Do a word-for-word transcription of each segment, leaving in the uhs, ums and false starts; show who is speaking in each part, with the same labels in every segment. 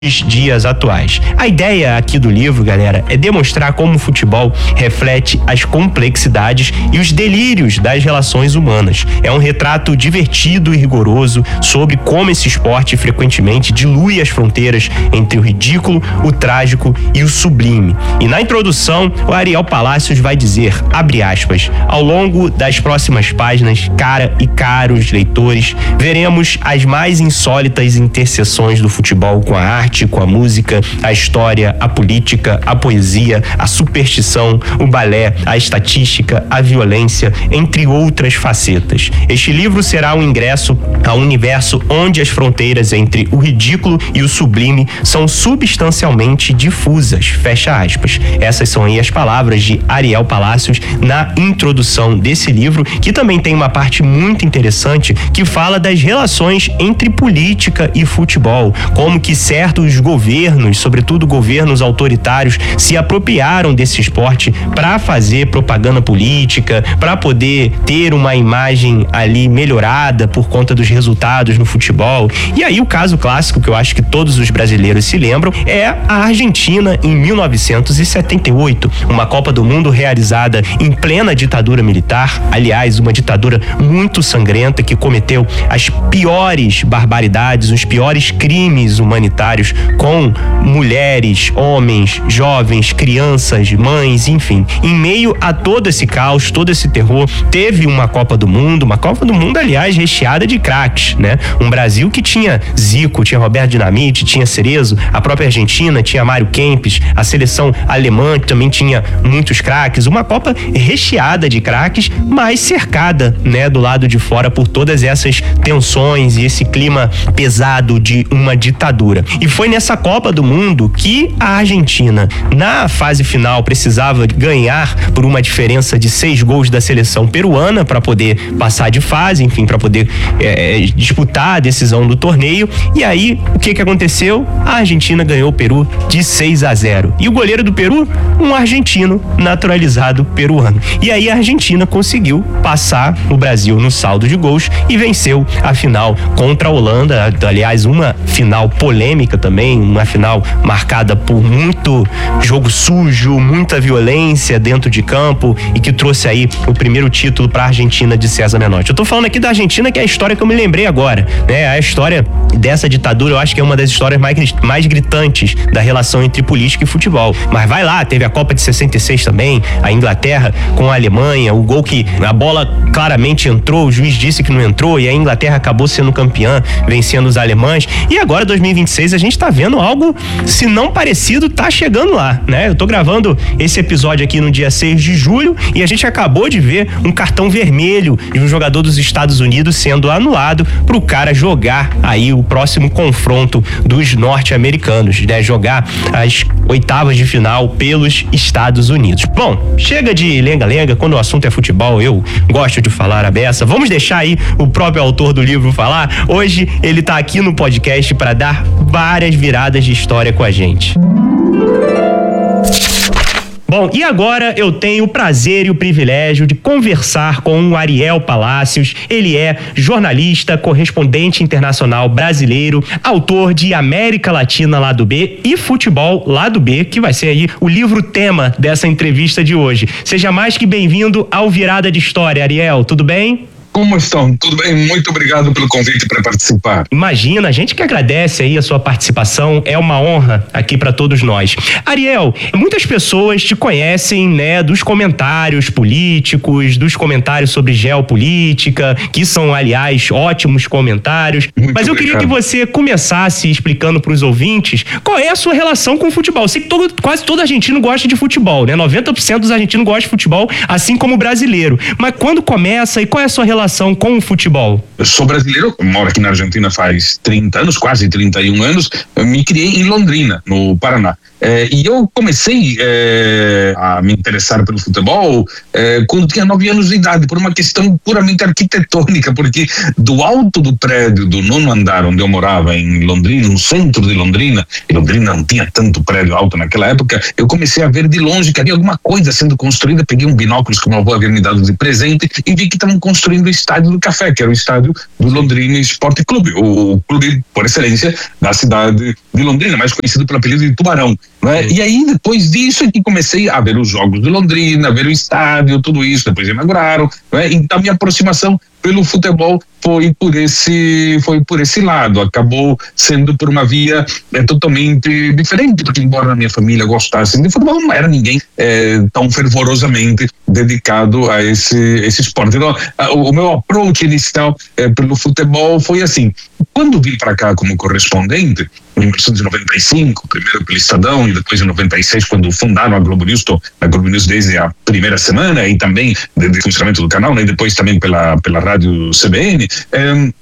Speaker 1: dias atuais. A ideia aqui do livro, galera, é demonstrar como o futebol reflete as complexidades e os delírios das relações humanas. É um retrato divertido e rigoroso sobre como esse esporte frequentemente dilui as fronteiras entre o ridículo, o trágico e o sublime. E na introdução, o Ariel Palacios vai dizer, abre aspas, ao longo das próximas páginas, cara e caros leitores, veremos as mais insólitas interseções do futebol com a arte, com a música, a história, a política, a poesia, a superstição, o balé, a estatística, a violência, entre outras facetas. Este livro será um ingresso a um universo onde as fronteiras entre o ridículo e o sublime são substancialmente difusas, fecha aspas. Essas são aí as palavras de Ariel Palacios na introdução desse livro, que também tem uma parte muito interessante que fala das relações entre política e futebol, como que certo os governos, sobretudo governos autoritários, se apropriaram desse esporte para fazer propaganda política, para poder ter uma imagem ali melhorada por conta dos resultados no futebol. E aí o caso clássico que eu acho que todos os brasileiros se lembram é a Argentina em mil novecentos e setenta e oito, uma Copa do Mundo realizada em plena ditadura militar, aliás, uma ditadura muito sangrenta que cometeu as piores barbaridades, os piores crimes humanitários com mulheres, homens, jovens, crianças, mães, enfim. Em meio a todo esse caos, todo esse terror, teve uma Copa do Mundo, uma Copa do Mundo, aliás, recheada de craques, né? Um Brasil que tinha Zico, tinha Roberto Dinamite, tinha Cerezo, a própria Argentina tinha Mário Kempes, a seleção alemã que também tinha muitos craques, uma Copa recheada de craques, mas cercada, né, do lado de fora por todas essas tensões e esse clima pesado de uma ditadura. E foi nessa Copa do Mundo que a Argentina, na fase final, precisava ganhar por uma diferença de seis gols da seleção peruana para poder passar de fase, enfim, para poder é, disputar a decisão do torneio. E aí, o que que aconteceu? A Argentina ganhou o Peru de seis a zero. E o goleiro do Peru? Um argentino naturalizado peruano. E aí a Argentina conseguiu passar o Brasil no saldo de gols e venceu a final contra a Holanda. Aliás, uma final polêmica também, uma final marcada por muito jogo sujo, muita violência dentro de campo e que trouxe aí o primeiro título para a Argentina de César Menotti. Eu tô falando aqui da Argentina, que é a história que eu me lembrei agora, né? A história dessa ditadura, eu acho que é uma das histórias mais, mais gritantes da relação entre política e futebol. Mas vai lá, teve a Copa de sessenta e seis também, a Inglaterra com a Alemanha, o gol que a bola claramente entrou, o juiz disse que não entrou e a Inglaterra acabou sendo campeã, vencendo os alemães. E agora, dois mil e vinte e seis, a gente tá vendo algo, se não parecido, tá chegando lá, né? Eu tô gravando esse episódio aqui no dia seis de julho e a gente acabou de ver um cartão vermelho de um jogador dos Estados Unidos sendo anulado pro cara jogar aí o próximo confronto dos norte-americanos, né? Jogar as oitavas de final pelos Estados Unidos. Bom, chega de lenga-lenga, quando o assunto é futebol, eu gosto de falar a beça. Vamos deixar aí o próprio autor do livro falar. Hoje ele tá aqui no podcast para dar várias viradas de história com a gente. Bom, e agora eu tenho o prazer e o privilégio de conversar com o Ariel Palacios. Ele é jornalista, correspondente internacional brasileiro, autor de América Latina Lado B e Futebol Lado B, que vai ser aí o livro tema dessa entrevista de hoje. Seja mais que bem-vindo ao Virada de História, Ariel, tudo bem?
Speaker 2: Como estão? Tudo bem? Muito obrigado pelo convite para participar.
Speaker 1: Imagina, a gente que agradece aí a sua participação, é uma honra aqui para todos nós. Ariel, muitas pessoas te conhecem, né, dos comentários políticos, dos comentários sobre geopolítica, que são, aliás, ótimos comentários. Muito Mas eu obrigado. Queria que você começasse explicando para os ouvintes qual é a sua relação com o futebol. Eu sei que todo, quase todo argentino gosta de futebol, né? noventa por cento dos argentinos gostam de futebol, assim como o brasileiro. Mas quando começa e qual é a sua relação relação com o futebol?
Speaker 2: Eu sou brasileiro, moro aqui na Argentina faz trinta anos, quase trinta e um anos. Eu me criei em Londrina, no Paraná. É, e eu comecei é, a me interessar pelo futebol é, quando tinha nove anos de idade, por uma questão puramente arquitetônica, porque do alto do prédio do nono andar onde eu morava em Londrina, no centro de Londrina, e Londrina não tinha tanto prédio alto naquela época, eu comecei a ver de longe que havia alguma coisa sendo construída. Peguei um binóculos que meu avô havia me dado de presente e vi que estavam construindo o Estádio do Café, que era o estádio do Londrina Esporte Clube, o clube por excelência da cidade de Londrina, mais conhecido pelo apelido de Tubarão, né? E aí depois disso é que comecei a ver os jogos de Londrina, a ver o estádio, tudo isso, depois inauguraram, né? Então a minha aproximação pelo futebol foi por esse foi por esse lado, acabou sendo por uma via é, totalmente diferente, porque embora na minha família gostasse de futebol, não era ninguém é, tão fervorosamente dedicado a esse esse esporte. Então, a, o meu approach inicial é, pelo futebol foi assim: quando vim para cá como correspondente em mil novecentos e noventa e cinco, primeiro pelo Estadão e depois em noventa e seis, quando fundaram a Globo News, estou na Globo News desde a primeira semana e também desde funcionamento do canal, né, e depois também pela pela rádio C B N. Um,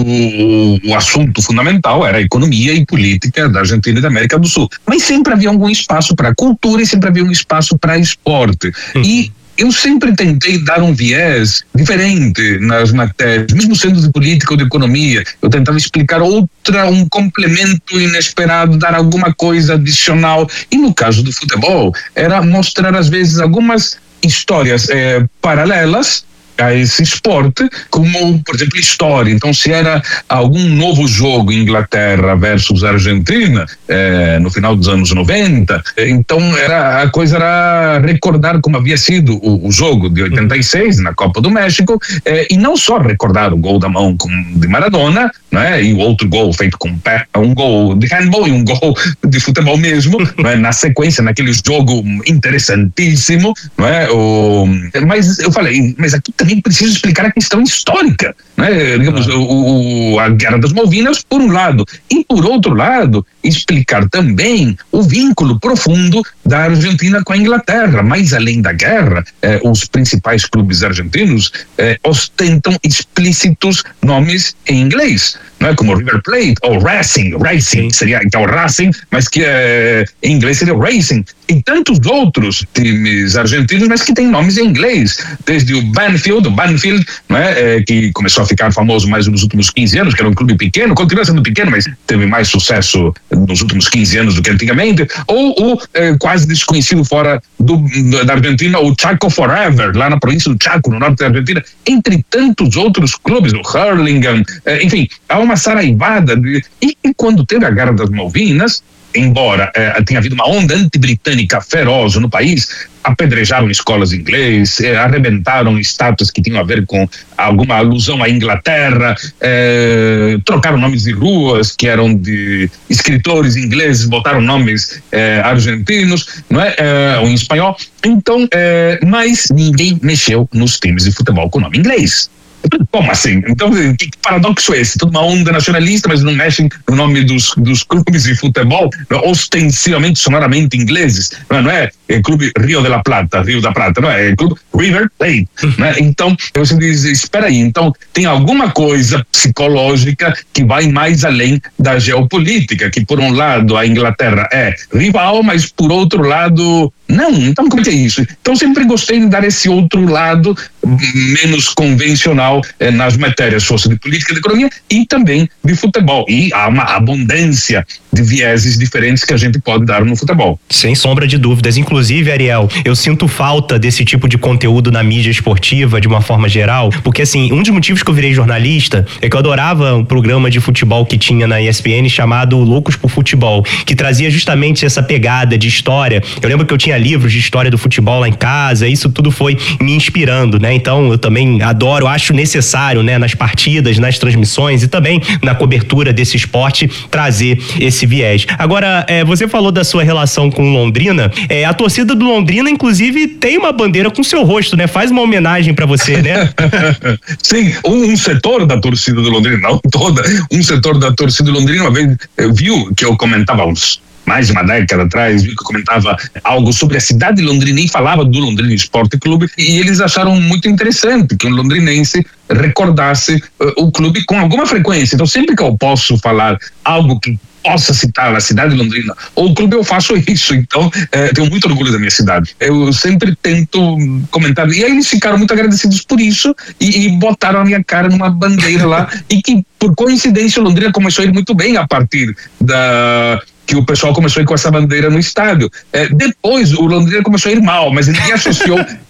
Speaker 2: O, o assunto fundamental era a economia e política da Argentina e da América do Sul, mas sempre havia algum espaço para cultura e sempre havia um espaço para esporte. Uhum. E eu sempre tentei dar um viés diferente nas matérias, mesmo sendo de política ou de economia. Eu tentava explicar outra, um complemento inesperado, dar alguma coisa adicional. E no caso do futebol, era mostrar às vezes algumas histórias eh, paralelas a esse esporte, como, por exemplo, história. Então, se era algum novo jogo, Inglaterra versus Argentina, eh, no final dos anos noventa, então era, a coisa era recordar como havia sido o, o jogo de oitenta e seis, na Copa do México, eh, e não só recordar o gol da mão com, de Maradona, né, e o outro gol feito com pé, um gol de handball e um gol de futebol mesmo, né, na sequência, naquele jogo interessantíssimo, né, o, mas eu falei, mas aqui também preciso explicar a questão histórica, né? Digamos, ah. o, o, a Guerra das Malvinas, por um lado, e por outro lado, explicar também o vínculo profundo da Argentina com a Inglaterra. Mais além da guerra, eh, os principais clubes argentinos eh, ostentam explícitos nomes em inglês, não é? Como River Plate ou Racing, Racing seria então Racing, mas que eh, em inglês seria Racing, e tantos outros times argentinos, mas que têm nomes em inglês, desde o Banfield, o Banfield, não é? Eh, que começou a ficar famoso mais nos últimos quinze anos, que era um clube pequeno, continua sendo pequeno, mas teve mais sucesso nos últimos quinze anos do que antigamente, ou o eh, quase desconhecido fora do, da Argentina, o Chaco Forever, lá na província do Chaco, no norte da Argentina, entre tantos outros clubes, o Hurlingham, eh, enfim, há uma saraivada. De, e, e quando teve a Guerra das Malvinas, embora eh, tenha havido uma onda antibritânica feroz no país, apedrejaram escolas de inglês, eh, arrebentaram estátuas que tinham a ver com alguma alusão à Inglaterra, eh, trocaram nomes de ruas que eram de escritores ingleses, botaram nomes eh, argentinos, não é? Eh, ou em espanhol. Então, eh, mas ninguém mexeu nos times de futebol com nome inglês. Como assim? Então, que paradoxo é esse? Toda uma onda nacionalista, mas não mexem no nome dos, dos clubes de futebol, ostensivamente, sonoramente ingleses, não é? É Clube Rio de la Plata, Rio da Prata, não é? É Clube River Plate, né? Então, você diz, espera aí, então tem alguma coisa psicológica que vai mais além da geopolítica, que por um lado a Inglaterra é rival, mas por outro lado não. Então, como é que é isso? Então, sempre gostei de dar esse outro lado menos convencional eh, nas matérias, fosse de política, de economia e também de futebol. E há uma abundância de vieses diferentes que a gente pode dar no futebol.
Speaker 1: Sem sombra de dúvidas. Inclusive, Ariel, eu sinto falta desse tipo de conteúdo na mídia esportiva, de uma forma geral, porque assim, um dos motivos que eu virei jornalista é que eu adorava um programa de futebol que tinha na E S P N chamado Loucos por Futebol, que trazia justamente essa pegada de história. Eu lembro que eu tinha livros de história do futebol lá em casa, isso tudo foi me inspirando, né? Então, eu também adoro, acho necessário, né, nas partidas, nas transmissões e também na cobertura desse esporte, trazer esse viés. Agora, é, você falou da sua relação com Londrina, é, a torcida do Londrina, inclusive, tem uma bandeira com seu rosto, né? Faz uma homenagem pra você, né?
Speaker 2: Sim, um, um setor da torcida do Londrina, não toda, um setor da torcida do Londrina uma vez viu que eu comentava uns mais de uma década atrás, vi que eu comentava algo sobre a cidade de Londrina e falava do Londrina Esporte Clube, e eles acharam muito interessante que um londrinense recordasse uh, o clube com alguma frequência. Então, sempre que eu posso falar algo que possa citar a cidade de Londrina ou o clube, eu faço isso. Então, eh, tenho muito orgulho da minha cidade. Eu sempre tento comentar, e aí eles ficaram muito agradecidos por isso e, e botaram a minha cara numa bandeira lá, e que, por coincidência, Londrina começou a ir muito bem a partir da... que o pessoal começou a ir com essa bandeira no estádio. É, depois o Londrina começou a ir mal, mas ninguém associou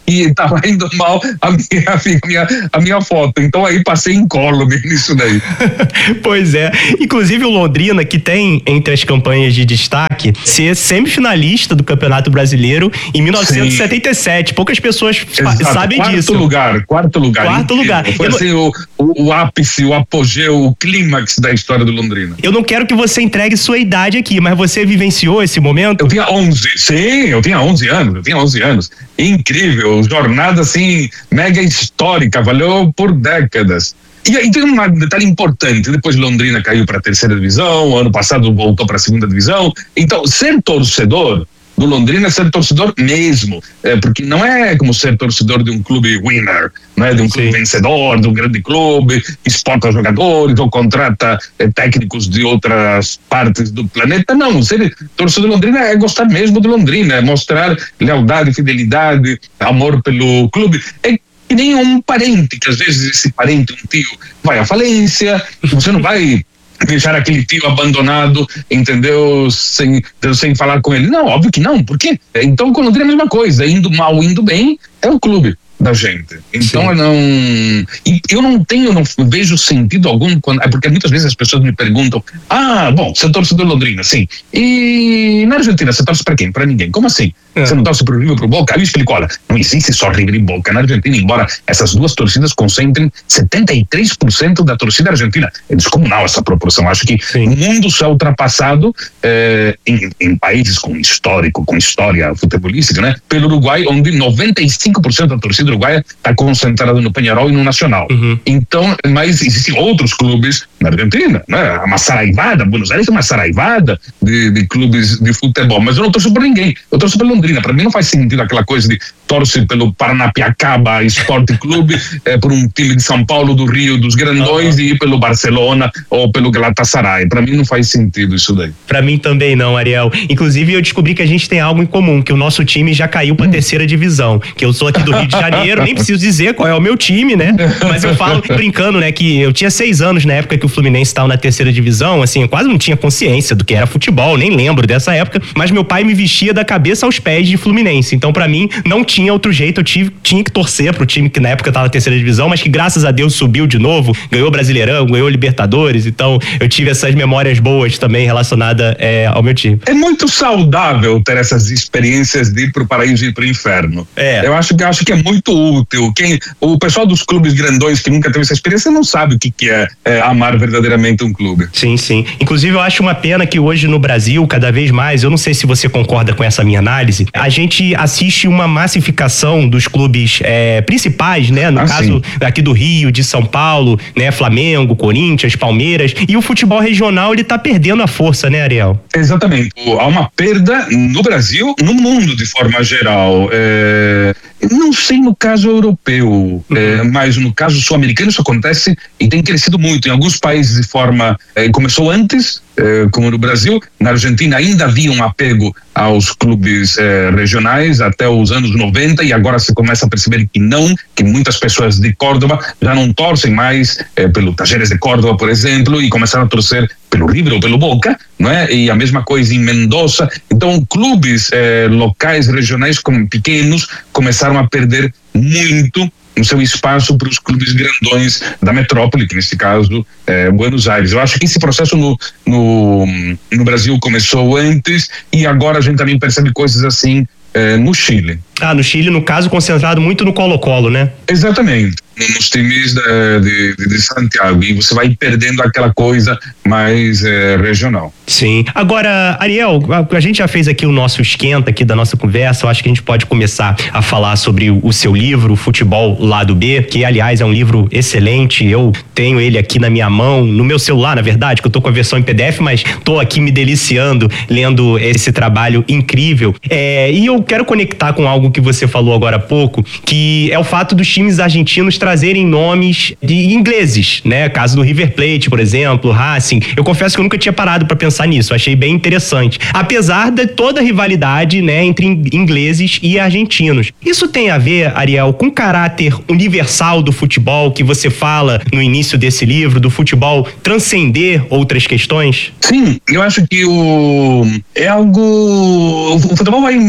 Speaker 2: e estava indo mal a minha, a, minha, a minha foto. Então aí passei incólume nisso daí.
Speaker 1: Pois é. Inclusive o Londrina, que tem entre as campanhas de destaque, ser semifinalista do Campeonato Brasileiro em mil novecentos e setenta e sete. Sim. Poucas pessoas
Speaker 2: Exato.
Speaker 1: sabem
Speaker 2: quarto
Speaker 1: disso.
Speaker 2: Lugar, quarto lugar.
Speaker 1: Quarto lugar.
Speaker 2: Foi
Speaker 1: Eu
Speaker 2: assim não... o, o, o ápice, o apogeu, o clímax da história do Londrina.
Speaker 1: Eu não quero que você entregue sua idade aqui, mas você vivenciou esse momento?
Speaker 2: Eu tinha onze, sim, eu tinha onze anos, eu tinha onze anos. Incrível, jornada assim, mega histórica, valeu por décadas. E aí tem um detalhe importante, depois Londrina caiu para a terceira divisão, ano passado voltou para a segunda divisão, então ser torcedor do Londrina é ser torcedor mesmo, é, porque não é como ser torcedor de um clube winner, não é de um clube Sim. vencedor, de um grande clube, que exporta jogadores ou contrata é, técnicos de outras partes do planeta. Não, ser torcedor do Londrina é gostar mesmo do Londrina, é mostrar lealdade, fidelidade, amor pelo clube. É que nem um parente, que às vezes esse parente, um tio, vai à falência, você não vai deixar aquele tio abandonado, entendeu? Sem, sem falar com ele. Não, óbvio que não, por quê? Então com o Londrina é a mesma coisa, indo mal, indo bem, é o clube da gente. Então Sim. eu não e eu não tenho, eu não vejo sentido algum quando, é porque muitas vezes as pessoas me perguntam, ah, bom, você torce do Londrina, sim, e na Argentina você torce para quem? Para ninguém, como assim? É. Você não torce pro River, pro Boca? Aí eu explico, olha, não existe só River e Boca na Argentina, embora essas duas torcidas concentrem setenta e três por cento da torcida argentina. É descomunal essa proporção. Acho que Sim. o mundo se é ultrapassado eh, em, em países com histórico, com história futebolística, né? Pelo Uruguai, onde noventa e cinco por cento da torcida uruguaia está concentrada no Peñarol e no Nacional. Uhum. Então, mas existem outros clubes na Argentina, né? Uma saraivada, Buenos Aires é uma saraivada de, de clubes de futebol, mas eu não torço por ninguém, eu torço pelo Londrina. Para mim não faz sentido aquela coisa de torce pelo Paranapiacaba Esporte Clube, é, por um time de São Paulo, do Rio, dos grandões, uhum. e ir pelo Barcelona ou pelo Galatasaray. Para mim não faz sentido isso daí.
Speaker 1: Para mim também não, Ariel. Inclusive eu descobri que a gente tem algo em comum, que o nosso time já caiu para a hum. terceira divisão, que eu sou aqui do Rio de Janeiro, nem preciso dizer qual é o meu time, né? Mas eu falo brincando, né, que eu tinha seis anos na época que o Fluminense estava na terceira divisão, assim, eu quase não tinha consciência do que era futebol, nem lembro dessa época, mas meu pai me vestia da cabeça aos pés de Fluminense, então para mim não tinha outro jeito, eu tive, tinha que torcer pro time que na época estava na terceira divisão, mas que graças a Deus subiu de novo, ganhou Brasileirão, ganhou Libertadores, então eu tive essas memórias boas também relacionadas é, ao meu time.
Speaker 2: É muito saudável ter essas experiências de ir pro paraíso e ir pro inferno. É. Eu acho que, acho que é muito útil. Quem, o pessoal dos clubes grandões que nunca teve essa experiência não sabe o que, que é, é amar verdadeiramente um clube.
Speaker 1: Sim, sim. Inclusive eu acho uma pena que hoje no Brasil, cada vez mais, eu não sei se você concorda com essa minha análise, a gente assiste uma massificação dos clubes é, principais, né? No ah, caso sim. aqui do Rio, de São Paulo, né? Flamengo, Corinthians, Palmeiras, e o futebol regional ele tá perdendo a força, né, Ariel?
Speaker 2: Exatamente. Há uma perda no Brasil, no mundo de forma geral. É... Não sei no caso europeu, uhum. é, mas no caso sul-americano isso acontece e tem crescido muito. Em alguns países de forma, é, começou antes, é, como no Brasil. Na Argentina ainda havia um apego aos clubes é, regionais até os anos noventa, e agora se começa a perceber que não, que muitas pessoas de Córdoba já não torcem mais é, pelo Talleres de Córdoba, por exemplo, e começaram a torcer pelo River ou pelo Boca, não é? E a mesma coisa em Mendoza. Então clubes é, locais, regionais como pequenos começaram a perder muito no seu espaço para os clubes grandões da metrópole, que nesse caso é Buenos Aires. Eu acho que esse processo no, no, no Brasil começou antes, e agora a gente também percebe coisas assim é, no Chile.
Speaker 1: Ah, no Chile, no caso, concentrado muito no Colo-Colo, né?
Speaker 2: Exatamente. Nos times de, de, de Santiago, e você vai perdendo aquela coisa mais é, regional.
Speaker 1: Sim. Agora, Ariel, a, a gente já fez aqui o nosso esquenta aqui da nossa conversa, eu acho que a gente pode começar a falar sobre o, o seu livro, Futebol Lado B, que aliás é um livro excelente, eu tenho ele aqui na minha mão, no meu celular, na verdade, que eu tô com a versão em P D F, mas tô aqui me deliciando lendo esse trabalho incrível. É, e eu quero conectar com algo que você falou agora há pouco, que é o fato dos times argentinos trazerem nomes de ingleses, né? Caso do River Plate, por exemplo, Racing. Eu confesso que eu nunca tinha parado para pensar nisso, achei bem interessante. Apesar de toda a rivalidade, né, entre ingleses e argentinos. Isso tem a ver, Ariel, com o caráter universal do futebol que você fala no início desse livro, do futebol transcender outras questões?
Speaker 2: Sim, eu acho que o é algo, o futebol vai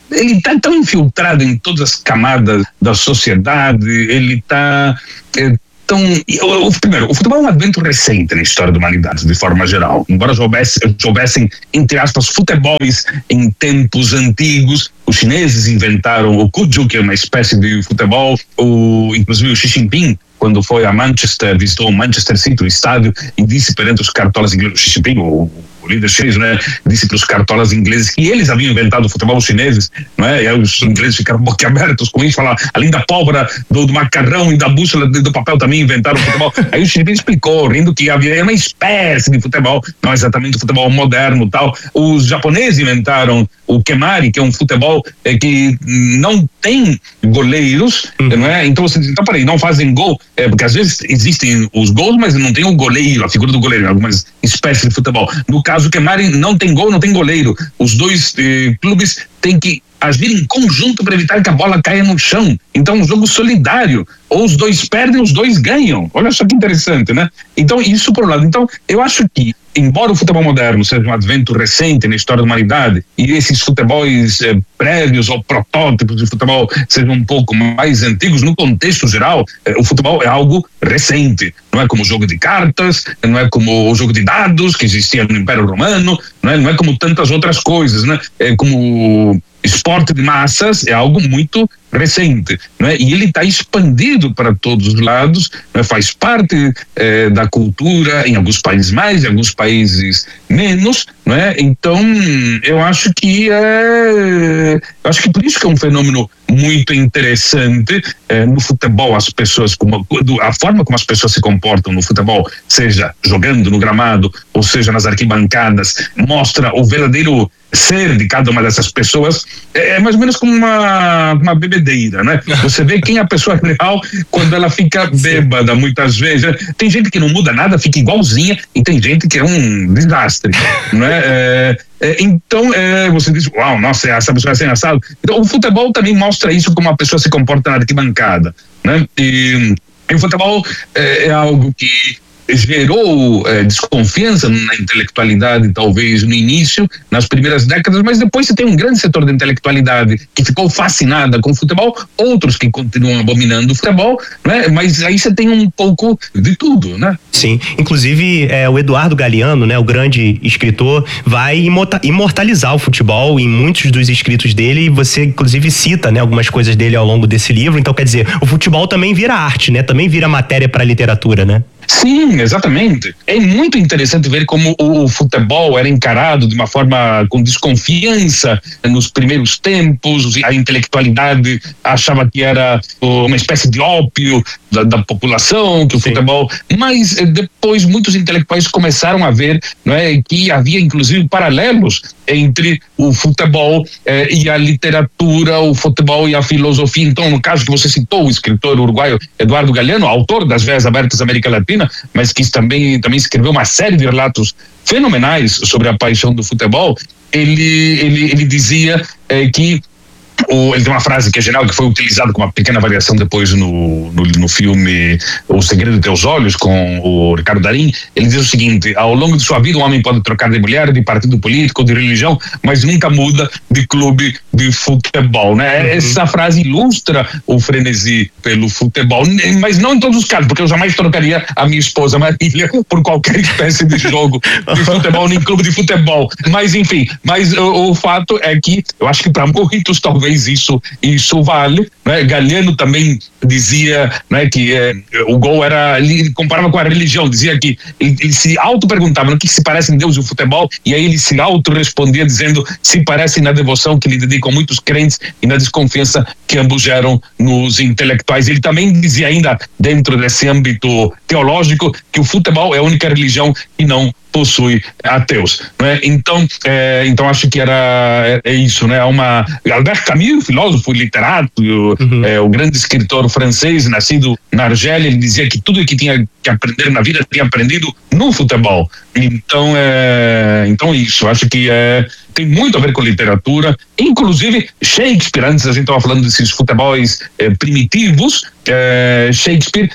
Speaker 2: ele está tão infiltrado em todas as camadas da sociedade, ele está é, tão... O, o, primeiro, o futebol é um advento recente na história da humanidade, de forma geral. Embora houvesse, houvessem, entre aspas, futebols em tempos antigos, os chineses inventaram o Cuju, que é uma espécie de futebol, o, inclusive o Xi Jinping, quando foi a Manchester, visitou o Manchester City, o estádio, e disse perante os cartolas ingleses, Xi Jinping, o, o líder chinês, né, disse para os cartolas ingleses que eles haviam inventado o futebol chineses, né, e aí os ingleses ficaram boquiabertos com isso, falaram, além da pólvora, do, do macarrão e da bússola do papel também inventaram o futebol. Aí o Xi Jinping explicou, rindo, que havia uma espécie de futebol, não exatamente o futebol moderno tal. Os japoneses inventaram o Kemari, que é um futebol é, que não tem goleiros, uhum. não é? Então, você, então, peraí, não fazem gol, é, porque às vezes existem os gols, mas não tem o goleiro, a figura do goleiro, algumas espécies de futebol. No caso, o Kemari não tem gol, não tem goleiro. Os dois eh, clubes têm que agir em conjunto para evitar que a bola caia no chão. Então, um jogo solidário. Ou os dois perdem, os dois ganham. Olha só que interessante, né? Então, isso por um lado. Então, eu acho que, embora o futebol moderno seja um advento recente na história da humanidade, e esses futebols eh, prévios ou protótipos de futebol sejam um pouco mais antigos, no contexto geral, eh, o futebol é algo recente. Não é como o jogo de cartas, não é como o jogo de dados que existia no Império Romano, não é, não é como tantas outras coisas, né? É como esporte de massas, é algo muito recente, não é? E ele está expandido para todos os lados, não é? Faz parte eh, da cultura em alguns países mais, em alguns países menos, não é? Então eu acho que é, eu acho que por isso que é um fenômeno muito interessante eh, no futebol. As pessoas, como, a forma como as pessoas se comportam no futebol, seja jogando no gramado ou seja nas arquibancadas, mostra o verdadeiro ser de cada uma dessas pessoas. É mais ou menos como uma, uma bebedeira, né? Você vê quem é a pessoa real quando ela fica bêbada, muitas vezes. Tem gente que não muda nada, fica igualzinha, e tem gente que é um desastre, né? É, é, então, é, você diz, uau, nossa, essa pessoa é sem assado. Então, o futebol também mostra isso, como a pessoa se comporta na arquibancada, né? E, e o futebol é, é algo que gerou é, desconfiança na intelectualidade, talvez no início, nas primeiras décadas, mas depois você tem um grande setor da intelectualidade que ficou fascinada com o futebol, outros que continuam abominando o futebol, né? Mas aí você tem um pouco de tudo, né?
Speaker 1: Sim, inclusive é, o Eduardo Galeano, né, o grande escritor, vai imortalizar o futebol em muitos dos escritos dele, e você inclusive cita, né, algumas coisas dele ao longo desse livro. Então, quer dizer, o futebol também vira arte, né? Também vira matéria para a literatura, né?
Speaker 2: Sim, exatamente. É muito interessante ver como o futebol era encarado de uma forma com desconfiança nos primeiros tempos. A intelectualidade achava que era uma espécie de ópio da, da população, que o Sim. futebol... Mas depois muitos intelectuais começaram a ver, não é, que havia inclusive paralelos entre o futebol eh, e a literatura, o futebol e a filosofia. Então, no caso que você citou, o escritor uruguaio Eduardo Galeano, autor das Veias Abertas da América Latina, mas que também, também escreveu uma série de relatos fenomenais sobre a paixão do futebol, ele, ele, ele dizia eh, que O, ele tem uma frase que é genial, que foi utilizada com uma pequena variação depois no, no, no filme O Segredo de Teus Olhos, com o Ricardo Darín. Ele diz o seguinte: ao longo de sua vida um homem pode trocar de mulher, de partido político, de religião, mas nunca muda de clube de futebol, né? Uhum. Essa frase ilustra o frenesi pelo futebol, mas não em todos os casos, porque eu jamais trocaria a minha esposa Marília por qualquer espécie de jogo de futebol, nem clube de futebol, mas enfim, mas o, o fato é que eu acho que para muitos talvez isso isso vale, né? Galeano também dizia, né, que é, o gol era, ele comparava com a religião, dizia que ele, ele se auto-perguntava no que se parece em Deus e o futebol, e aí ele se auto-respondia dizendo se parece na devoção que lhe dedicam muitos crentes e na desconfiança que ambos geram nos intelectuais. Ele também dizia ainda, dentro desse âmbito teológico, que o futebol é a única religião que não possui ateus, né? Então, é, então acho que era é, é isso, né? Uma Albert Camus, filósofo, literato, uhum. é, o grande escritor francês, nascido na Argélia, ele dizia que tudo que tinha que aprender na vida tinha aprendido no futebol. Então, é, então isso, acho que é, tem muito a ver com literatura, inclusive Shakespeare, antes a gente estava falando desses futebols é, primitivos, é, Shakespeare,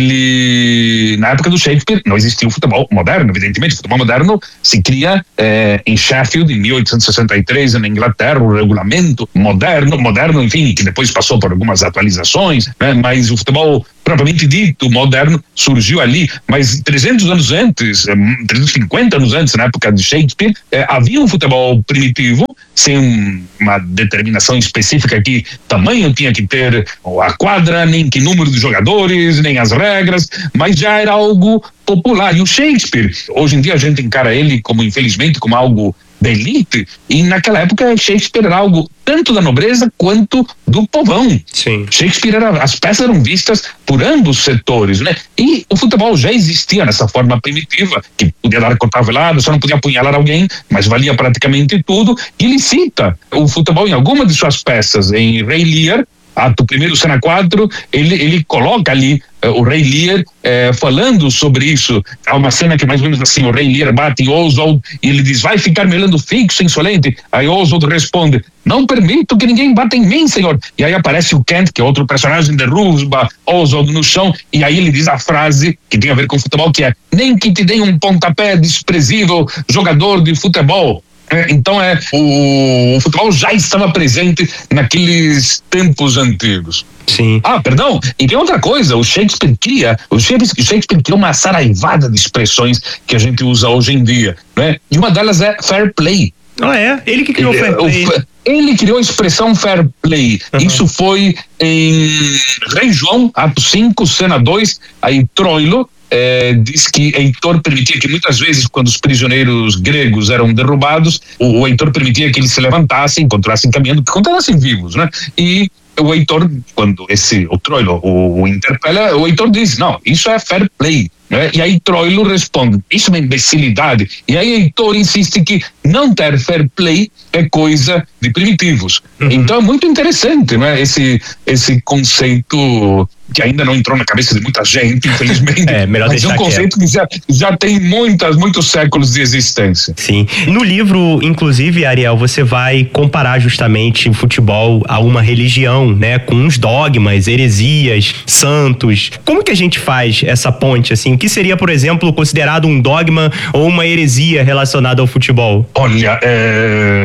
Speaker 2: ele, na época do Shakespeare, não existia o futebol moderno, evidentemente, o futebol moderno se cria é, em Sheffield, em mil oitocentos e sessenta e três, na Inglaterra, o regulamento moderno, moderno, enfim, que depois passou por algumas atualizações, né, mas o futebol propriamente dito, moderno, surgiu ali, mas trezentos anos antes, trezentos e cinquenta anos antes, na época de Shakespeare, eh, havia um futebol primitivo, sem um, uma determinação específica que tamanho tinha que ter a quadra, nem que número de jogadores, nem as regras, mas já era algo popular. E o Shakespeare, hoje em dia a gente encara ele como, infelizmente, como algo da elite, e naquela época Shakespeare era algo tanto da nobreza quanto do povão.
Speaker 1: Sim.
Speaker 2: Shakespeare era, as peças eram vistas por ambos setores, né? E o futebol já existia nessa forma primitiva, que podia dar cotovelada, só não podia apunhalar alguém, mas valia praticamente tudo. E ele cita o futebol em alguma de suas peças, em Rei Lear, ato primeiro, cena quatro, ele, ele coloca ali uh, o Rei Lear uh, falando sobre isso. Há uma cena que mais ou menos assim, o Rei Lear bate em Oswald e ele diz, vai ficar me olhando fixo, insolente. Aí Oswald responde, não permito que ninguém bata em mim, senhor. E aí aparece o Kent, que é outro personagem, derruba Oswald no chão, e aí ele diz a frase que tem a ver com futebol, que é, nem que te deem um pontapé desprezível, jogador de futebol. É, então é o, o futebol já estava presente naqueles tempos antigos.
Speaker 1: Sim.
Speaker 2: Ah, perdão, e tem outra coisa, o Shakespeare cria, o Shakespeare criou uma saraivada de expressões que a gente usa hoje em dia, né? E uma delas é fair play.
Speaker 1: Ah, é? Ele que criou o fair play.
Speaker 2: O, ele criou a expressão fair play. Uhum. Isso foi em Rei João, ato cinco, cena dois, aí Troilo É, diz que Heitor permitia que muitas vezes, quando os prisioneiros gregos eram derrubados, o, o Heitor permitia que eles se levantassem, continuassem caminhando, que continuassem vivos, né? E o Heitor, quando esse, o Troilo o, o interpela, o Heitor diz, não, isso é fair play. Né? E aí Troilo responde, isso é uma imbecilidade. E aí Heitor insiste que não ter fair play é coisa de primitivos. Uhum. Então é muito interessante, né? esse, esse conceito que ainda não entrou na cabeça de muita gente, infelizmente.
Speaker 1: É, melhor
Speaker 2: mas é um conceito quieto. que já, já tem muitas, muitos séculos de existência.
Speaker 1: Sim. No livro, inclusive, Ariel, você vai comparar justamente o futebol a uma religião, né? Com uns dogmas, heresias, santos. Como que a gente faz essa ponte, assim? O que seria, por exemplo, considerado um dogma ou uma heresia relacionada ao futebol?
Speaker 2: Olha, é...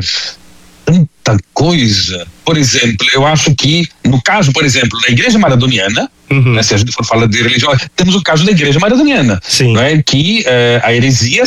Speaker 2: tanta coisa. Por exemplo, eu acho que, no caso, por exemplo, na Igreja Maradoniana, uhum. né, se a gente for falar de religião, temos o caso da Igreja Maradoniana, né, que eh, a heresia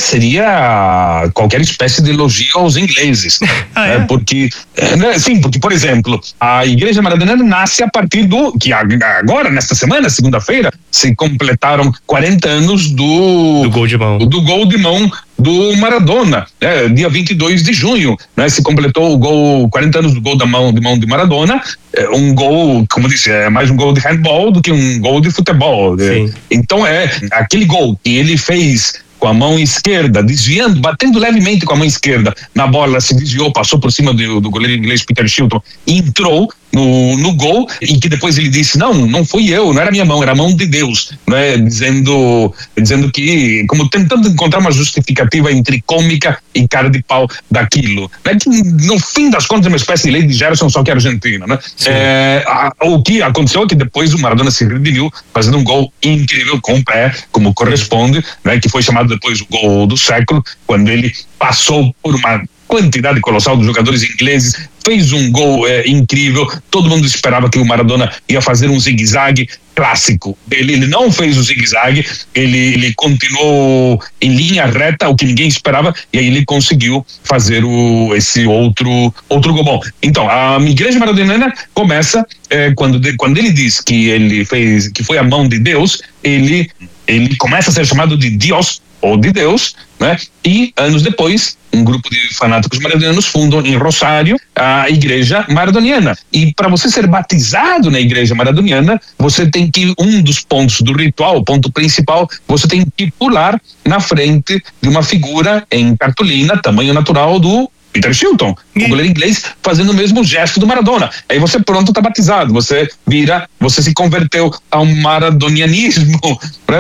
Speaker 2: seria qualquer espécie de elogio aos ingleses.
Speaker 1: Ah,
Speaker 2: né,
Speaker 1: é?
Speaker 2: Porque, eh, né, sim, porque, por exemplo, a Igreja Maradoniana nasce a partir do, que agora, nesta semana, segunda-feira, se completaram quarenta anos do...
Speaker 1: Do gol de mão.
Speaker 2: Do, do gol de mão do Maradona, né, dia vinte e dois de junho, né, se completou o gol, quarenta anos do gol da mão de mão de Maradona, é um gol, como eu disse, é mais um gol de handball do que um gol de futebol. Né? Então é aquele gol que ele fez com a mão esquerda, desviando, batendo levemente com a mão esquerda na bola, se desviou, passou por cima do, do goleiro inglês Peter Shilton, entrou no, no gol, e que depois ele disse, não, não fui eu, não era minha mão, era a mão de Deus, né? dizendo, dizendo que, como tentando encontrar uma justificativa entre cômica e cara de pau daquilo, né? Que no fim das contas é uma espécie de lei de Gerson, só que argentina, né? É, a, o que aconteceu é que depois o Maradona se redimiu fazendo um gol incrível com o pé, como corresponde, né? Que foi chamado depois o gol do século, quando ele passou por uma quantidade colossal de jogadores ingleses, fez um gol é, incrível, todo mundo esperava que o Maradona ia fazer um zigue-zague clássico, ele, ele não fez o zigue-zague, ele, ele continuou em linha reta, o que ninguém esperava, e aí ele conseguiu fazer o, esse outro, outro gol. Bom, então, a Igreja Maradoniana começa, é, quando, de, quando ele diz que ele fez, que foi a mão de Deus, ele, ele começa a ser chamado de Dios, ou de Deus, né? E anos depois, um grupo de fanáticos maradonianos fundam em Rosário a Igreja Maradoniana. E para você ser batizado na Igreja Maradoniana, você tem que, um dos pontos do ritual, o ponto principal, você tem que pular na frente de uma figura em cartolina, tamanho natural do Peter Shilton, o goleiro inglês, fazendo o mesmo gesto do Maradona. Aí você pronto está batizado, você vira, você se converteu ao maradonianismo, né?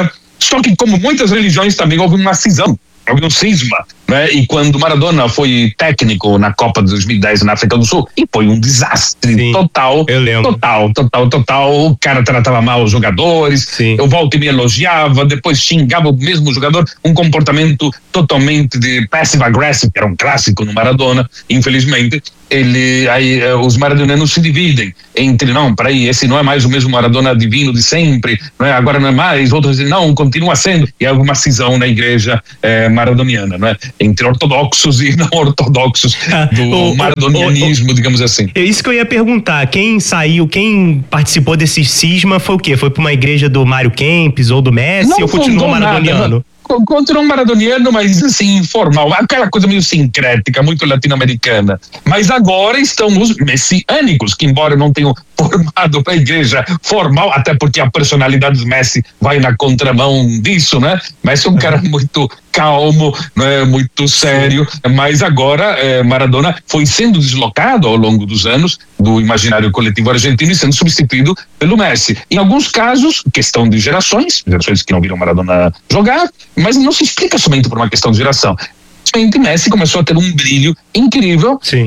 Speaker 2: Só que, como muitas religiões, também houve uma cisão, houve um cisma, né? E quando Maradona foi técnico na Copa de dois mil e dez na África do Sul, e foi um desastre. Sim, total, total, total, total. O cara tratava mal os jogadores, Sim. eu volto e me elogiava, depois xingava o mesmo jogador, um comportamento totalmente de passive-aggressive, que era um clássico no Maradona, infelizmente. Ele, aí, os maradonianos se dividem entre, não, peraí, esse não é mais o mesmo Maradona divino de sempre, não é? Agora não é mais, outros dizem, não, continua sendo, e há uma cisão na igreja eh, maradoniana, não é? Entre ortodoxos e não ortodoxos do o, maradonianismo, o, o, digamos assim.
Speaker 1: É isso que eu ia perguntar, quem saiu, quem participou desse cisma foi o quê? Foi para uma igreja do Mário Kempis ou do Messi, não ou continuou maradoniano?
Speaker 2: Nada, contra um maradoniano, mas assim, informal, aquela coisa meio sincrética, muito latino-americana. Mas agora estão os messiânicos, que embora não tenham formado para a igreja formal, até porque a personalidade do Messi vai na contramão disso, né? Messi é um cara muito calmo, né? Muito sério, mas agora eh, Maradona foi sendo deslocado ao longo dos anos do imaginário coletivo argentino e sendo substituído pelo Messi. Em alguns casos, questão de gerações, gerações que não viram Maradona jogar, mas não se explica somente por uma questão de geração. Simplesmente Messi começou a ter um brilho incrível e,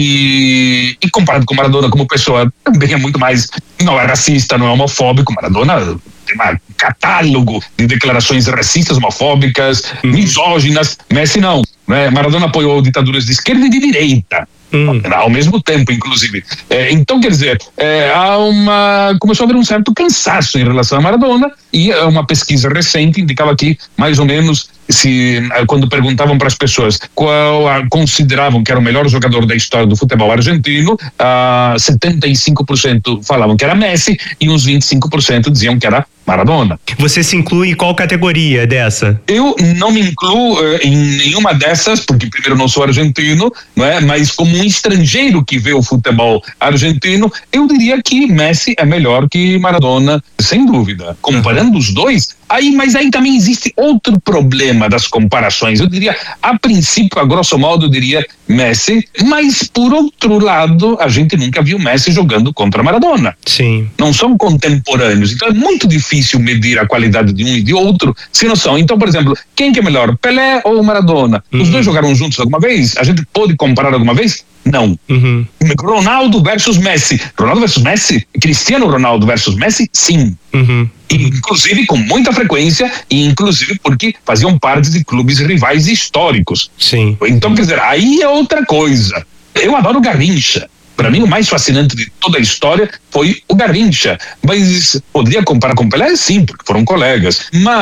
Speaker 2: e, e comparado com Maradona como pessoa, também é muito mais, não é racista, não é homofóbico. Maradona tem um catálogo de declarações racistas, homofóbicas, hum. misóginas. Messi não, né? Maradona apoiou ditaduras de esquerda e de direita. Hum. Ao mesmo tempo, inclusive. É, então, quer dizer, é, há uma, começou a haver um certo cansaço em relação a Maradona, e uma pesquisa recente indicava que, mais ou menos, se, quando perguntavam para as pessoas qual a, consideravam que era o melhor jogador da história do futebol argentino, ah, setenta e cinco por cento falavam que era Messi e uns vinte e cinco por cento diziam que era Maradona.
Speaker 1: Você se inclui em qual categoria dessa?
Speaker 2: Eu não me incluo uh, em nenhuma dessas, porque primeiro eu não sou argentino, não é? Mas como um estrangeiro que vê o futebol argentino, eu diria que Messi é melhor que Maradona, sem dúvida. Comparando uhum. os dois, aí, mas aí também existe outro problema das comparações. Eu diria, a princípio, a grosso modo, eu diria Messi, mas por outro lado, a gente nunca viu Messi jogando contra Maradona.
Speaker 1: Sim.
Speaker 2: Não são contemporâneos, então é muito difícil medir a qualidade de um e de outro, se não são. Então, por exemplo, quem que é melhor, Pelé ou Maradona? Uhum. Os dois jogaram juntos alguma vez? A gente pode comparar alguma vez? Não. Uhum. Ronaldo versus Messi. Ronaldo versus Messi? Cristiano Ronaldo versus Messi? Sim. Uhum. Inclusive com muita frequência, e inclusive porque faziam parte de clubes rivais históricos.
Speaker 1: Sim.
Speaker 2: Então, quer dizer, aí é outra coisa. Eu adoro Garrincha. Para mim, o mais fascinante de toda a história foi o Garrincha. Mas poderia comparar com Pelé? Sim, porque foram colegas.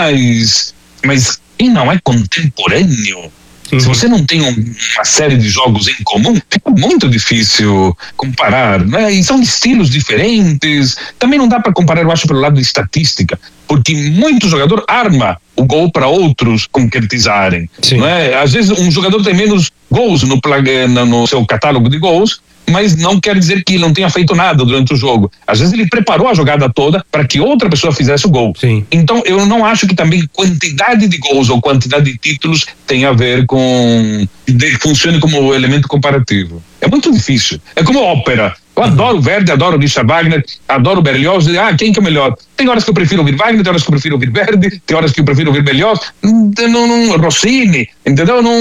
Speaker 2: Mas, mas quem não é contemporâneo? Uhum. Se você não tem um, uma série de jogos em comum, fica muito difícil comparar, né? E são estilos diferentes. Também não dá para comparar, eu acho, pelo lado de estatística, porque muito jogador arma o gol para outros concretizarem. Não é? Às vezes um jogador tem menos gols no, no seu catálogo de gols, mas não quer dizer que ele não tenha feito nada durante o jogo. Às vezes ele preparou a jogada toda para que outra pessoa fizesse o gol.
Speaker 1: Sim.
Speaker 2: Então eu não acho que também quantidade de gols ou quantidade de títulos tenha a ver com... De, funcione como elemento comparativo. É muito difícil. É como ópera. Eu adoro Verdi, adoro Richard Wagner, adoro Berlioz. Ah, quem que é melhor? Tem horas que eu prefiro ouvir Wagner, tem horas que eu prefiro ouvir Verdi, tem horas que eu prefiro ouvir Berlioz, não, não, Rossini, entendeu? Não,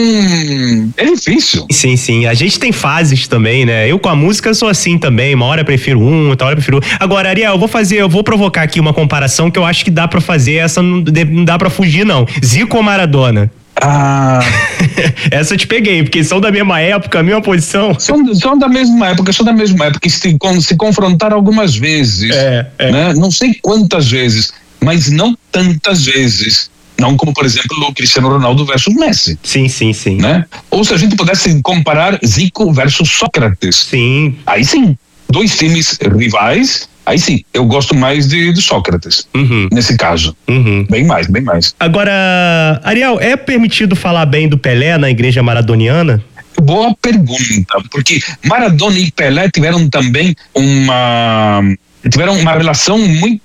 Speaker 2: é difícil.
Speaker 1: Sim, sim. A gente tem fases também, né? Eu com a música sou assim também. Uma hora eu prefiro um, outra hora eu prefiro. Agora, Ariel, eu vou fazer, eu vou provocar aqui uma comparação que eu acho que dá pra fazer. Essa não, não dá pra fugir, não. Zico ou Maradona?
Speaker 2: Ah.
Speaker 1: Essa eu te peguei, porque são da mesma época, a mesma posição.
Speaker 2: São, são da mesma época, são da mesma época, se, se confrontaram algumas vezes.
Speaker 1: É, é.
Speaker 2: Né? Não sei quantas vezes, mas não tantas vezes. Não como, por exemplo, o Cristiano Ronaldo versus Messi.
Speaker 1: Sim, sim, sim.
Speaker 2: Né? Ou se a gente pudesse comparar Zico versus Sócrates.
Speaker 1: Sim.
Speaker 2: Aí sim, dois times rivais. Aí sim, eu gosto mais de, de Sócrates, uhum. nesse caso. Uhum. Bem mais, bem mais.
Speaker 1: Agora, Ariel, é permitido falar bem do Pelé na igreja maradoniana?
Speaker 2: Boa pergunta, porque Maradona e Pelé tiveram também uma... tiveram uma relação muito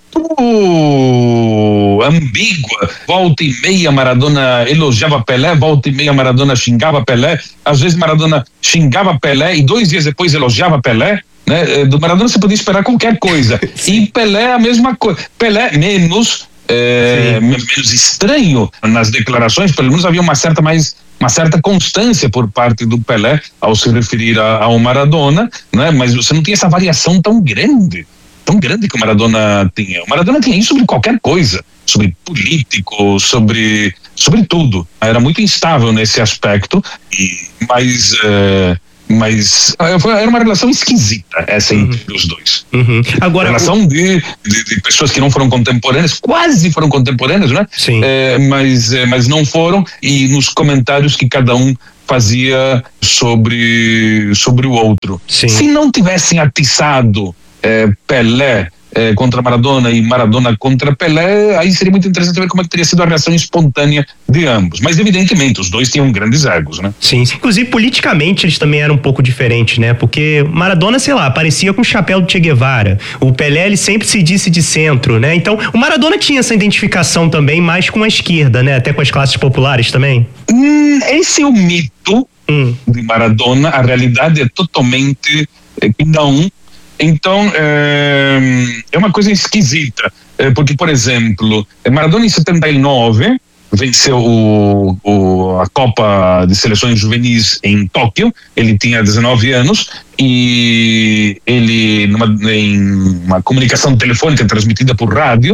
Speaker 2: ambígua. Volta e meia Maradona elogiava Pelé, volta e meia Maradona xingava Pelé, às vezes Maradona xingava Pelé e dois dias depois elogiava Pelé. Né? Do Maradona você podia esperar qualquer coisa. E Pelé a mesma coisa. Pelé menos, é, menos estranho nas declarações, pelo menos havia uma certa mais uma certa constância por parte do Pelé ao se referir a, ao Maradona, né? Mas você não tinha essa variação tão grande, tão grande que o Maradona tinha. O Maradona tinha isso sobre qualquer coisa, sobre político, sobre, sobre tudo. Era muito instável nesse aspecto, e, mas... É, mas era uma relação esquisita essa uhum. entre os dois.
Speaker 1: Uhum. Agora,
Speaker 2: relação o... de, de, de pessoas que não foram contemporâneas, quase foram contemporâneas, né?
Speaker 1: Sim.
Speaker 2: É, mas, é, mas não foram, e nos comentários que cada um fazia sobre, sobre o outro.
Speaker 1: Sim.
Speaker 2: Se não tivessem atiçado é, Pelé É, contra Maradona e Maradona contra Pelé, aí seria muito interessante ver como é que teria sido a reação espontânea de ambos. Mas evidentemente os dois tinham grandes egos, né?
Speaker 1: Sim, inclusive politicamente eles também eram um pouco diferentes, né? Porque Maradona, sei lá, parecia com o chapéu do Che Guevara. O Pelé, ele sempre se disse de centro, né? Então o Maradona tinha essa identificação também mais com a esquerda, né? Até com as classes populares também.
Speaker 2: Hum, esse é o mito
Speaker 1: hum.
Speaker 2: de Maradona. A realidade é totalmente é, que não. Então, é, é uma coisa esquisita, é, porque, por exemplo, Maradona em setenta e nove venceu o, o, a Copa de Seleções Juvenis em Tóquio. Ele tinha dezenove anos e ele, numa, em uma comunicação telefônica transmitida por rádio,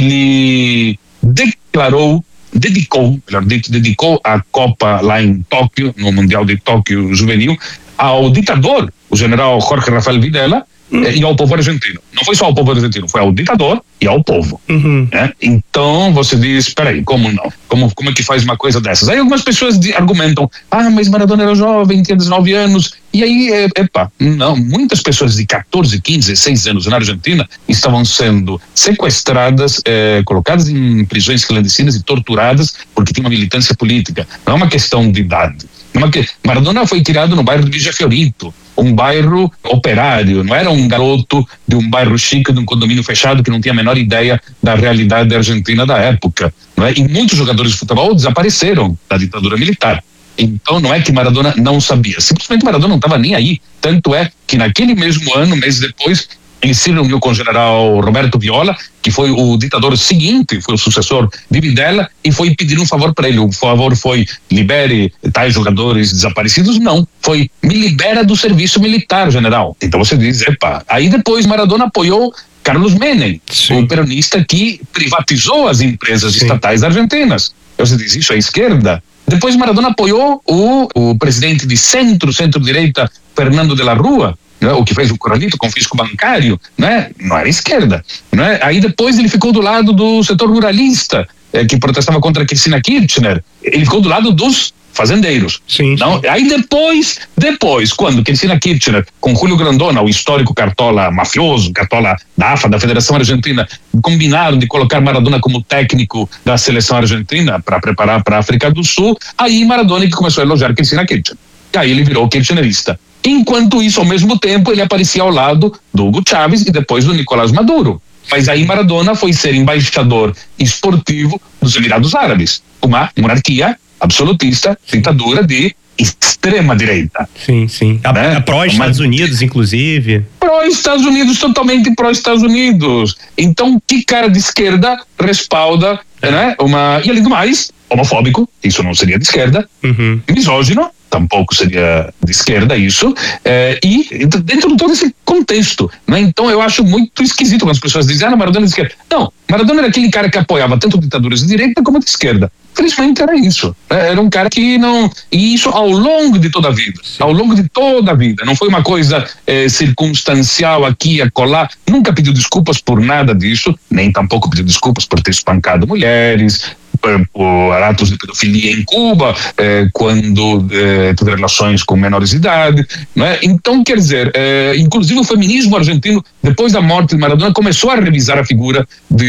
Speaker 2: ele declarou, dedicou, melhor dito, dedicou a Copa lá em Tóquio, no Mundial de Tóquio Juvenil, ao ditador, o general Jorge Rafael Videla, Hum. e ao povo argentino. Não foi só ao povo argentino, foi ao ditador e ao povo.
Speaker 1: Uhum.
Speaker 2: Né? Então você diz, peraí, como não? Como, como é que faz uma coisa dessas? Aí algumas pessoas de, argumentam, ah, mas Maradona era jovem, tinha dezenove anos, e aí, é, epa, não, muitas pessoas de catorze, quinze, dezesseis anos na Argentina estavam sendo sequestradas, é, colocadas em prisões clandestinas e torturadas porque tinham uma militância política. Não é uma questão de idade. Uma que... Maradona foi criado no bairro de Villa Fiorito, um bairro operário, não era um garoto de um bairro chique, de um condomínio fechado que não tinha a menor ideia da realidade argentina da época, não é? E muitos jogadores de futebol desapareceram da ditadura militar. Então não é que Maradona não sabia, simplesmente Maradona não estava nem aí. Tanto é que naquele mesmo ano, um mês depois, ele se reuniu com o general Roberto Viola, que foi o ditador seguinte, foi o sucessor de Videla, e foi pedir um favor para ele. O favor foi: libere tais jogadores desaparecidos? Não, foi: me libera do serviço militar, general. Então você diz, epa. Aí depois Maradona apoiou Carlos Menem, Sim. o peronista que privatizou as empresas Sim. estatais argentinas. Você diz, isso é esquerda? Depois Maradona apoiou o, o presidente de centro, centro-direita, Fernando de la Rúa, né, o que fez o Corralito, confisco bancário, né, não era esquerda. Né? Aí depois ele ficou do lado do setor ruralista, eh, que protestava contra Cristina Kirchner. Ele ficou do lado dos fazendeiros.
Speaker 1: Sim,
Speaker 2: não?
Speaker 1: sim.
Speaker 2: Aí depois, depois, quando Cristina Kirchner, com Julio Grondona, o histórico cartola mafioso, cartola da A F A, da Federação Argentina, combinaram de colocar Maradona como técnico da seleção argentina para preparar para a África do Sul, aí Maradona que começou a elogiar Cristina Kirchner. E aí ele virou kirchnerista. Enquanto isso, ao mesmo tempo, ele aparecia ao lado do Hugo Chávez e depois do Nicolás Maduro. Mas aí Maradona foi ser embaixador esportivo dos Emirados Árabes, uma monarquia absolutista, ditadura de extrema direita.
Speaker 1: Sim, sim. A,
Speaker 2: né?
Speaker 1: a pró-Estados Unidos, inclusive.
Speaker 2: Pró-Estados Unidos, totalmente pró-Estados Unidos. Então, que cara de esquerda respalda, né? Uma... E além do mais, homofóbico, isso não seria de esquerda,
Speaker 1: uhum.
Speaker 2: misógino, tampouco seria de esquerda isso, é, e dentro de todo esse contexto, né? Então eu acho muito esquisito quando as pessoas dizem, ah, Maradona é de esquerda. Não, Maradona era aquele cara que apoiava tanto ditaduras de direita como de esquerda. Felizmente era isso, né? Era um cara que não, e isso ao longo de toda a vida, Sim. ao longo de toda a vida, não foi uma coisa é, circunstancial aqui, acolá, nunca pediu desculpas por nada disso, nem tampouco pediu desculpas por ter espancado mulheres, por atos de pedofilia em Cuba, eh, quando eh, teve relações com menores de idade, né? Então, quer dizer, eh, inclusive o feminismo argentino, depois da morte de Maradona, começou a revisar a figura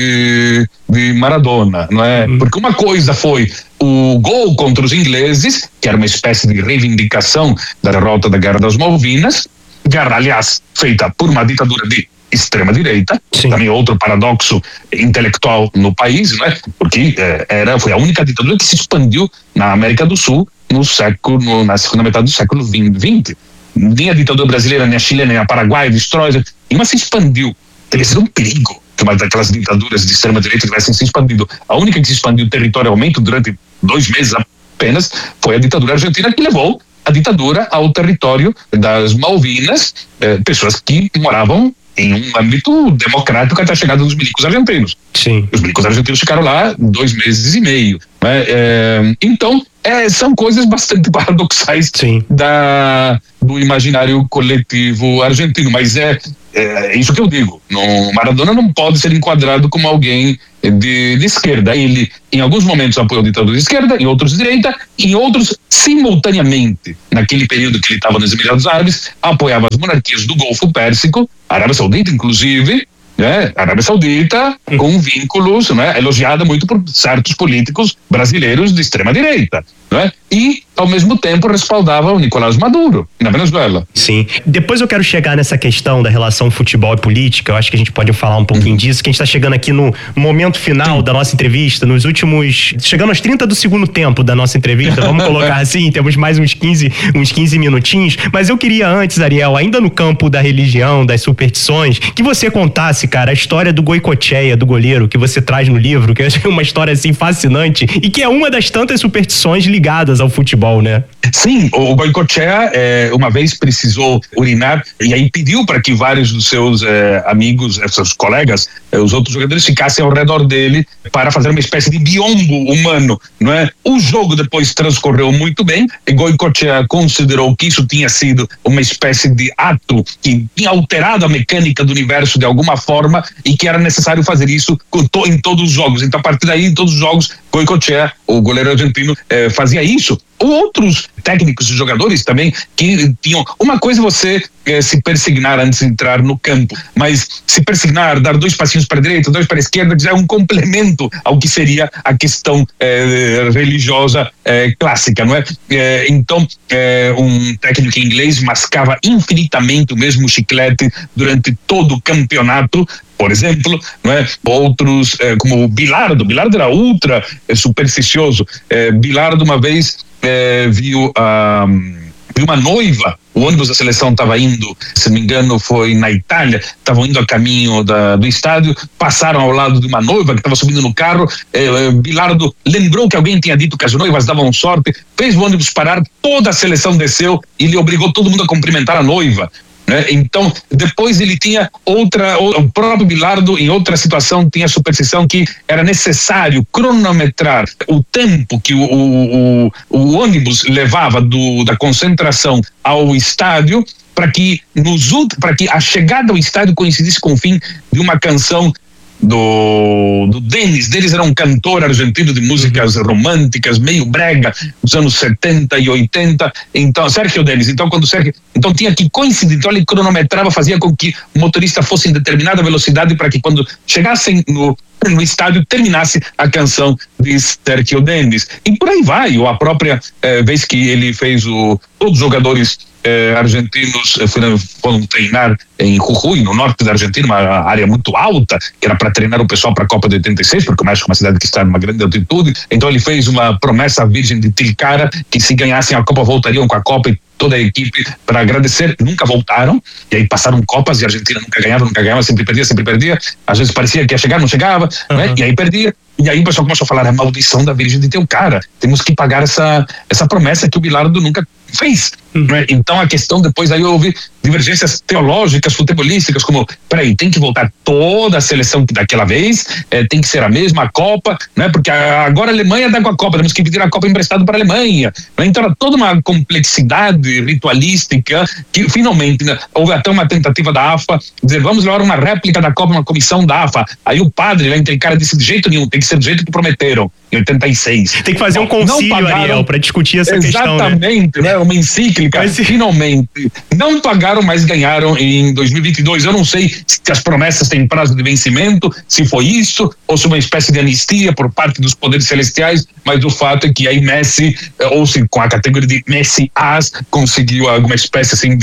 Speaker 2: de, de Maradona, não é? Hum. Porque uma coisa foi o gol contra os ingleses, que era uma espécie de reivindicação da derrota da Guerra das Malvinas, guerra, aliás, feita por uma ditadura de extrema-direita, também outro paradoxo intelectual no país, né? Porque eh, era, foi a única ditadura que se expandiu na América do Sul no século, no, na segunda metade do século vinte. Nem a ditadura brasileira, nem a chilena, nem a paraguaia, destrói, mas se expandiu. Teria sido um perigo que uma daquelas ditaduras de extrema-direita tivessem se expandido. A única que se expandiu territorialmente durante dois meses apenas foi a ditadura argentina, que levou a ditadura ao território das Malvinas, eh, pessoas que moravam em um âmbito democrático até a chegada dos milicos argentinos.
Speaker 1: Sim.
Speaker 2: Os milicos argentinos ficaram lá dois meses e meio. Né? É, então, é, são coisas bastante paradoxais da, do imaginário coletivo argentino, mas é, é isso que eu digo. No, Maradona não pode ser enquadrado como alguém de, de esquerda. Ele, em alguns momentos, apoiou a ditadura de esquerda, em outros de direita, em outros, simultaneamente, naquele período que ele estava nos Emirados Árabes, apoiava as monarquias do Golfo Pérsico, a Arábia Saudita, inclusive, né? A Arábia Saudita com vínculos, né? Elogiada muito por certos políticos brasileiros de extrema direita, né? E ao mesmo tempo respaldava o Nicolás Maduro na Venezuela.
Speaker 1: Sim. Depois eu quero chegar nessa questão da relação futebol e política. Eu acho que a gente pode falar um pouquinho uhum. disso, que a gente está chegando aqui no momento final Sim. da nossa entrevista, nos últimos, chegando aos trinta do segundo tempo da nossa entrevista, vamos colocar assim, temos mais uns quinze, uns quinze minutinhos, mas eu queria antes, Ariel, ainda no campo da religião, das superstições, que você contasse, cara, a história do Goicoechea, do goleiro, que você traz no livro, que é uma história assim fascinante e que é uma das tantas superstições ligadas ao futebol, né?
Speaker 2: Sim, o Goicoechea é, uma vez precisou urinar e aí pediu para que vários dos seus é, amigos, seus colegas, é, os outros jogadores ficassem ao redor dele para fazer uma espécie de biombo humano, não é? O jogo depois transcorreu muito bem e Goicoechea considerou que isso tinha sido uma espécie de ato que tinha alterado a mecânica do universo de alguma forma e que era necessário fazer isso em todos os jogos. Então, a partir daí, em todos os jogos, Goicoechea, o goleiro argentino, eh, fazia isso. Outros técnicos e jogadores também que tinham uma coisa, você eh, se persignar antes de entrar no campo, mas se persignar, dar dois passinhos para a direita, dois para a esquerda, é um complemento ao que seria a questão eh, religiosa eh, clássica, não é? Eh, então, eh, um técnico inglês mascava infinitamente o mesmo chiclete durante todo o campeonato, por exemplo, não é? Outros, eh, como o Bilardo, Bilardo era ultra eh, supersticioso. Eh, Bilardo uma vez eh, viu, ah, viu uma noiva, o ônibus da seleção estava indo, se não me engano foi na Itália, estavam indo a caminho da, do estádio, passaram ao lado de uma noiva que estava subindo no carro, eh, Bilardo lembrou que alguém tinha dito que as noivas davam sorte, fez o ônibus parar, toda a seleção desceu e ele obrigou todo mundo a cumprimentar a noiva. Né? Então, depois ele tinha outra, o próprio Bilardo, em outra situação, tinha a superstição que era necessário cronometrar o tempo que o, o, o, o ônibus levava do, da concentração ao estádio para que, nos, para que a chegada ao estádio coincidisse com o fim de uma canção do, do Denis. Denis era um cantor argentino de músicas românticas, meio brega, dos anos setenta e oitenta, então, Sérgio Denis, então quando Sérgio, então tinha que coincidir, então ele cronometrava, fazia com que o motorista fosse em determinada velocidade para que quando chegassem no no estádio terminasse a canção de Sérgio Denis, e por aí vai. Ou a própria eh, vez que ele fez o, todos os jogadores eh, argentinos eh, foram, foram treinar em Jujuy, no norte da Argentina, uma área muito alta, que era para treinar o pessoal para a Copa de oitenta e seis, porque o México é uma cidade que está numa grande altitude. Então ele fez uma promessa à Virgem de Tilcara que se ganhassem a Copa voltariam com a Copa, e toda a equipe para agradecer. Nunca voltaram, e aí passaram Copas e a Argentina nunca ganhava, nunca ganhava, sempre perdia, sempre perdia. Às vezes parecia que ia chegar, não chegava, uhum. né? E aí perdia. E aí o pessoal começou a falar: a maldição da Virgem de Tilcara, temos que pagar essa, essa promessa que o Bilardo nunca fez. Uhum. Né? Então a questão depois, aí houve divergências teológicas, futebolísticas, como, peraí, tem que voltar toda a seleção daquela vez, é, tem que ser a mesma Copa, né? Porque a, agora a Alemanha dá com a Copa, temos que pedir a Copa emprestada para a Alemanha. Né? Então era toda uma complexidade ritualística que finalmente, né, houve até uma tentativa da A F A dizer: vamos levar uma réplica da Copa, uma comissão da A F A. Aí o padre lá em Tilcara disse: de jeito nenhum, tem que ser do jeito que prometeram, em oitenta e seis.
Speaker 1: Tem que fazer um concílio, pagaram, Ariel, para discutir essa questão.
Speaker 2: Exatamente, né? Uma encíclica. Mas, finalmente, não pagaram, mas ganharam em dois mil e vinte e dois. Eu não sei se as promessas têm prazo de vencimento, se foi isso, ou se uma espécie de anistia por parte dos poderes celestiais, mas o fato é que aí Messi, ou se com a categoria de Messi As, conseguiu alguma espécie assim de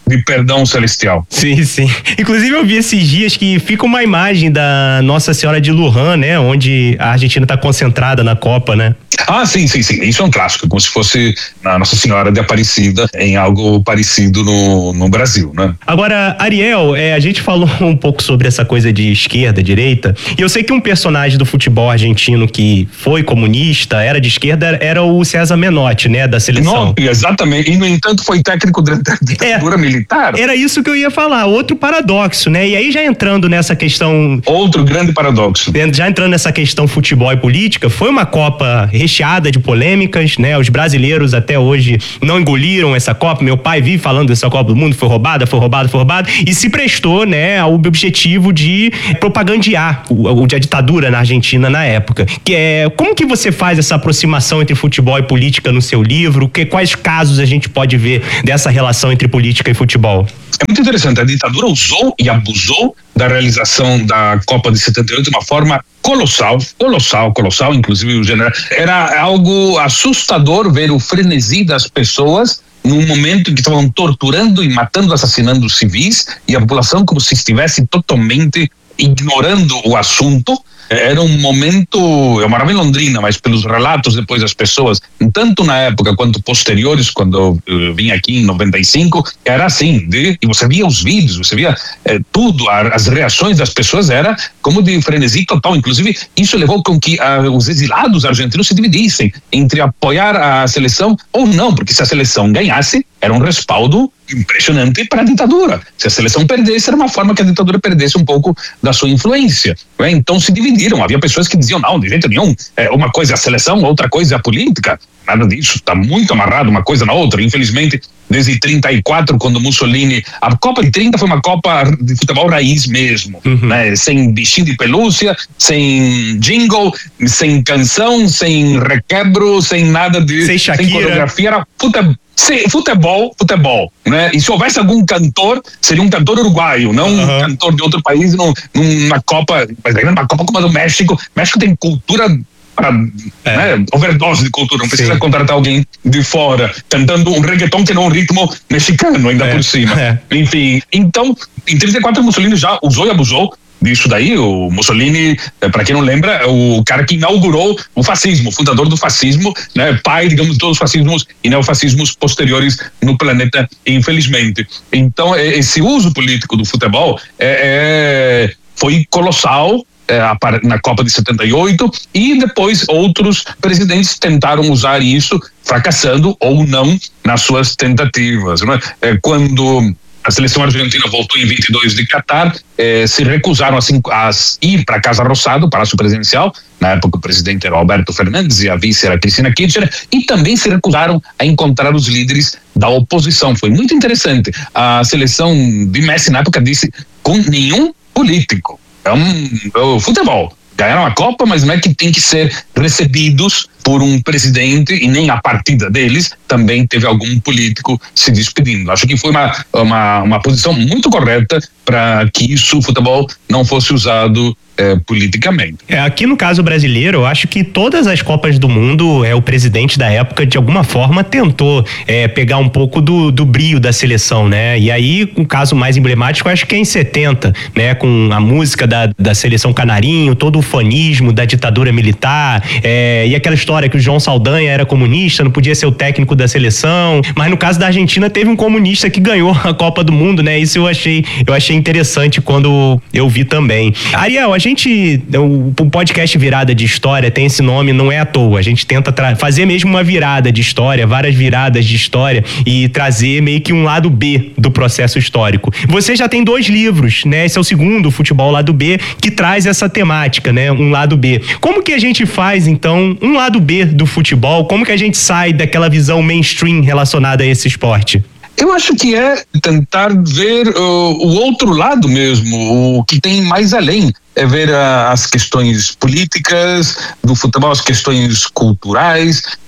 Speaker 2: de perdão celestial.
Speaker 1: Sim, sim. Inclusive eu vi esses dias que fica uma imagem da Nossa Senhora de Luján, né? Onde a Argentina está concentrada na Copa, né?
Speaker 2: Ah, sim, sim, sim. Isso é um clássico, como se fosse a Nossa Senhora de Aparecida em algo parecido no, no Brasil, né?
Speaker 1: Agora, Ariel, é, a gente falou um pouco sobre essa coisa de esquerda, direita, e eu sei que um personagem do futebol argentino que foi comunista, era de esquerda, era o César Menotti, né? Da seleção.
Speaker 2: Não, exatamente. E, no entanto, foi técnico da ditadura é, militar.
Speaker 1: Era isso que eu ia falar. Outro paradoxo, né? E aí, já entrando nessa questão...
Speaker 2: Outro grande paradoxo.
Speaker 1: Já entrando nessa questão futebol e política, foi uma Copa recheada de polêmicas, né? Os brasileiros até hoje não engoliram essa Copa. Meu pai vive falando dessa Copa do Mundo, foi roubada, foi roubada, foi roubada, e se prestou, né, ao objetivo de propagandear o, o, a ditadura na Argentina na época. Que é, como que você faz essa aproximação entre futebol e política no seu livro? Que, quais casos a gente pode ver dessa relação entre política e futebol?
Speaker 2: É muito interessante, a ditadura usou e abusou da realização da Copa de setenta e oito de uma forma colossal, colossal, colossal, inclusive o general. Era algo assustador ver o frenesi das pessoas num momento em que estavam torturando e matando, assassinando civis, e a população como se estivesse totalmente ignorando o assunto. Era um momento, eu morava em Londrina, mas pelos relatos depois das pessoas, tanto na época quanto posteriores, quando eu vim aqui em noventa e cinco, era assim, de, e você via os vídeos, você via eh, tudo, a, as reações das pessoas era como de frenesi total. Inclusive, isso levou com que ah, os exilados argentinos se dividissem entre apoiar a seleção ou não, porque se a seleção ganhasse, era um respaldo impressionante para a ditadura. Se a seleção perdesse, era uma forma que a ditadura perdesse um pouco da sua influência. Né? Então se dividiram. Havia pessoas que diziam, não, de jeito nenhum, é, uma coisa é a seleção, outra coisa é a política. Nada disso, está muito amarrado uma coisa na outra. Infelizmente, desde trinta e quatro, quando Mussolini... A Copa de trinta foi uma Copa de futebol raiz mesmo, uhum. né? Sem bichinho de pelúcia, sem jingle, sem canção, sem requebro, sem nada de...
Speaker 1: Sem Shakira.
Speaker 2: Sem coreografia, era futebol. Sim, futebol, futebol, né? E se houvesse algum cantor, seria um cantor uruguaio, não uhum. um cantor de outro país num, numa Copa, uma Copa como a do México. México tem cultura para, é. né, overdose de cultura, não precisa Sim. contratar alguém de fora cantando um reggaeton que não é um ritmo mexicano ainda é. por cima. É. Enfim, então, em trinta e quatro Mussolini já usou e abusou disso daí. O Mussolini, para quem não lembra, é o cara que inaugurou o fascismo, o fundador do fascismo, né, pai, digamos, de todos os fascismos e neofascismos posteriores no planeta, infelizmente. Então, esse uso político do futebol é, é, foi colossal é, na Copa de setenta e oito, e depois outros presidentes tentaram usar isso, fracassando ou não nas suas tentativas. Né? É, quando a seleção argentina voltou em vinte e dois de Catar, eh, se recusaram assim, a ir para a Casa Rosada, o Palácio Presidencial. Na época o presidente era Alberto Fernandes e a vice era Cristina Kirchner, e também se recusaram a encontrar os líderes da oposição. Foi muito interessante. A seleção de Messi na época disse, com nenhum político. É um, é um futebol. Ganharam a Copa, mas não é que tem que ser recebidos por um presidente, e nem a partida deles também teve algum político se despedindo. Acho que foi uma, uma, uma posição muito correta para que isso, o futebol, não fosse usado é, politicamente.
Speaker 1: É, aqui no caso brasileiro, eu acho que todas as Copas do Mundo, é, o presidente da época, de alguma forma, tentou é, pegar um pouco do, do brio da seleção, né? E aí, o caso mais emblemático, acho que é em setenta, né? Com a música da, da seleção Canarinho, todo o fanismo da ditadura militar, é, e aquela história que o João Saldanha era comunista, não podia ser o técnico da seleção, mas no caso da Argentina teve um comunista que ganhou a Copa do Mundo, né? Isso eu achei, eu achei interessante quando eu vi também. Ariel, a gente, o, o podcast Virada de História tem esse nome, não é à toa. A gente tenta tra- fazer mesmo uma virada de história, várias viradas de história, e trazer meio que um lado B do processo histórico. Você já tem dois livros, né? Esse é o segundo, Futebol Lado B, que traz essa temática, né? Um lado B. Como que a gente faz, então, um lado B do futebol? Como que a gente sai daquela visão mainstream relacionada a esse esporte?
Speaker 2: Eu acho que é tentar ver uh, o outro lado mesmo, o que tem mais além. É ver uh, as questões políticas do futebol, as questões culturais,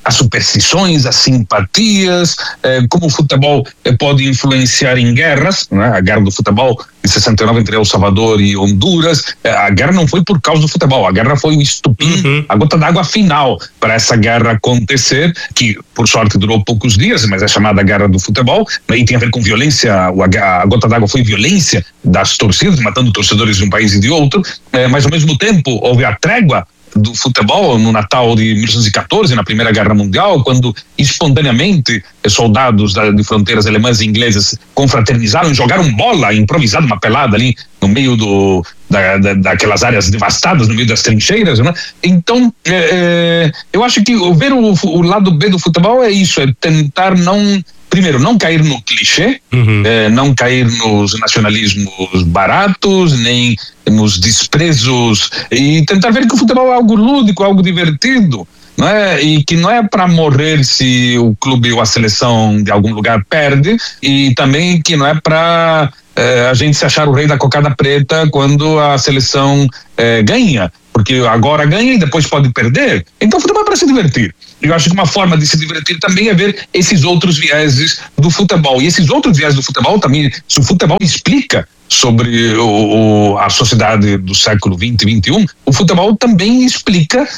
Speaker 2: as superstições, as simpatias, eh, como o futebol eh, pode influenciar em guerras, né? A guerra do futebol de sessenta e nove entre El Salvador e Honduras, eh, a guerra não foi por causa do futebol, a guerra foi o estupim, uhum. a gota d'água final para essa guerra acontecer, que por sorte durou poucos dias, mas é chamada guerra do futebol, e tem a ver com violência, a gota d'água foi violência das torcidas, matando torcedores de um país e de outro, eh, mas ao mesmo tempo houve a trégua do futebol no Natal de mil novecentos e catorze, na Primeira Guerra Mundial, quando espontaneamente soldados da, de fronteiras alemãs e inglesas confraternizaram e jogaram bola, improvisado, uma pelada ali no meio do, da, da, daquelas áreas devastadas, no meio das trincheiras, né? Então, é, eu acho que ver o, o lado B do futebol é isso, é tentar não... Primeiro, não cair no clichê, uhum. eh, não cair nos nacionalismos baratos, nem nos desprezos, e tentar ver que o futebol é algo lúdico, algo divertido, não é? E que não é para morrer se o clube ou a seleção de algum lugar perde, e também que não é para eh, a gente se achar o rei da cocada preta quando a seleção eh, ganha, porque agora ganha e depois pode perder. Então o futebol é para se divertir. Eu acho que uma forma de se divertir também é ver esses outros vieses do futebol. E esses outros vieses do futebol também, se o futebol explica sobre o, o, a sociedade do século vinte e vinte e um, o futebol também explica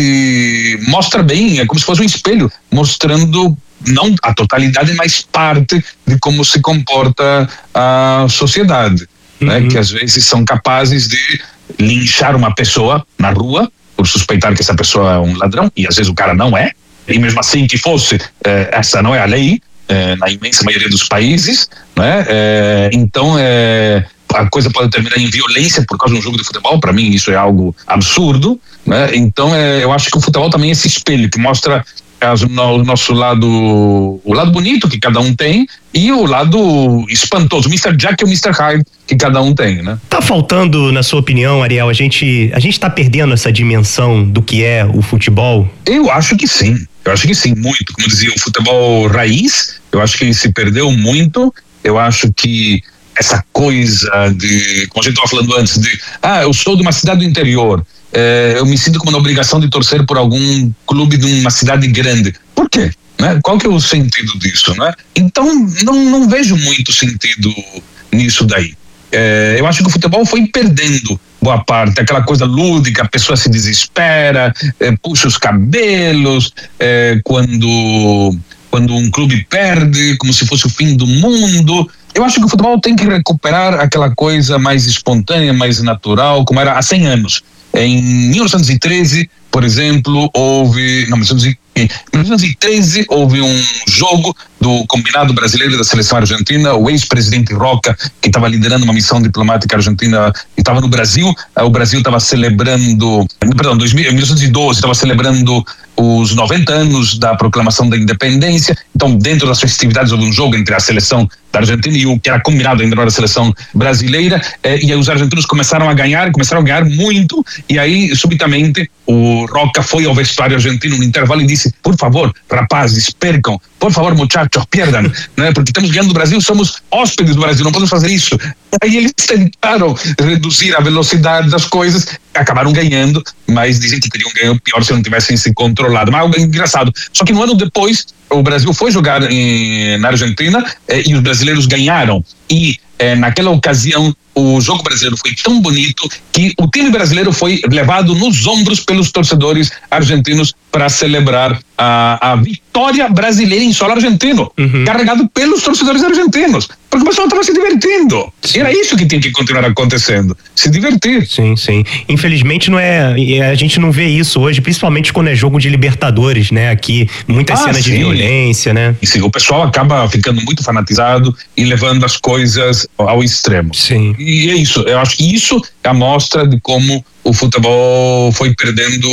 Speaker 2: esse, mostra bem, é como se fosse um espelho, mostrando não a totalidade, mas parte de como se comporta a sociedade, uhum. né? Que às vezes são capazes de linchar uma pessoa na rua por suspeitar que essa pessoa é um ladrão, e às vezes o cara não é, e mesmo assim que fosse, eh, essa não é a lei, eh, na imensa maioria dos países, né? Eh, então eh, a coisa pode terminar em violência por causa de um jogo de futebol. Para mim isso é algo absurdo, né? Então eh, eu acho que o futebol também é esse espelho que mostra as, no, o nosso lado, o lado bonito que cada um tem e o lado espantoso, o mister Jack e o mister Hyde que cada um tem, né?
Speaker 1: Tá faltando, na sua opinião, Ariel, a gente a gente tá perdendo essa dimensão do que é o futebol?
Speaker 2: Eu acho que sim, eu acho que sim, muito. Como dizia, o futebol raiz, eu acho que ele se perdeu muito. Eu acho que essa coisa de, como a gente estava falando antes, de, ah, eu sou de uma cidade do interior, é, eu me sinto como na obrigação de torcer por algum clube de uma cidade grande. Por quê? Né? Qual que é o sentido disso, né? Então, não, não vejo muito sentido nisso daí. É, eu acho que o futebol foi perdendo boa parte, aquela coisa lúdica, a pessoa se desespera, é, puxa os cabelos, é, quando, quando um clube perde, como se fosse o fim do mundo. Eu acho que o futebol tem que recuperar aquela coisa mais espontânea, mais natural, como era há cem anos. Em mil novecentos e treze, por exemplo, houve... Não, mil novecentos e treze houve um jogo do combinado brasileiro da seleção argentina, o ex-presidente Roca, que estava liderando uma missão diplomática argentina e estava no Brasil. O Brasil estava celebrando, perdão, dois mil, mil novecentos e doze, estava celebrando os noventa anos da proclamação da independência. Então, dentro das festividades, houve um jogo entre a seleção da Argentina e o que era combinado ainda não era a seleção brasileira, eh, e aí os argentinos começaram a ganhar, começaram a ganhar muito, e aí, subitamente, o Roca foi ao vestuário argentino no intervalo e disse: por favor, rapazes, percam, por favor, muchachos, perdam, né? Porque estamos ganhando do Brasil, somos hóspedes do Brasil, não podemos fazer isso. Aí eles tentaram reduzir a velocidade das coisas, acabaram ganhando, mas dizem que teriam ganho pior se não tivessem se controlado. Mas é engraçado. Só que um ano depois, o Brasil foi jogar em, na Argentina eh, e os brasileiros ganharam. E eh, naquela ocasião, o jogo brasileiro foi tão bonito que o time brasileiro foi levado nos ombros pelos torcedores argentinos para celebrar a, a vitória brasileira em solo argentino, uhum. carregado pelos torcedores argentinos, porque o pessoal estava se divertindo. Sim. Era isso que tinha que continuar acontecendo, se divertir.
Speaker 1: Sim, sim. Infelizmente não é, a gente não vê isso hoje, principalmente quando é jogo de Libertadores, né? Aqui, muitas ah, cenas sim. de violência, né?
Speaker 2: E sim, o pessoal acaba ficando muito fanatizado e levando as coisas ao extremo.
Speaker 1: Sim.
Speaker 2: E é isso, eu acho que isso é a mostra de como o futebol foi perdendo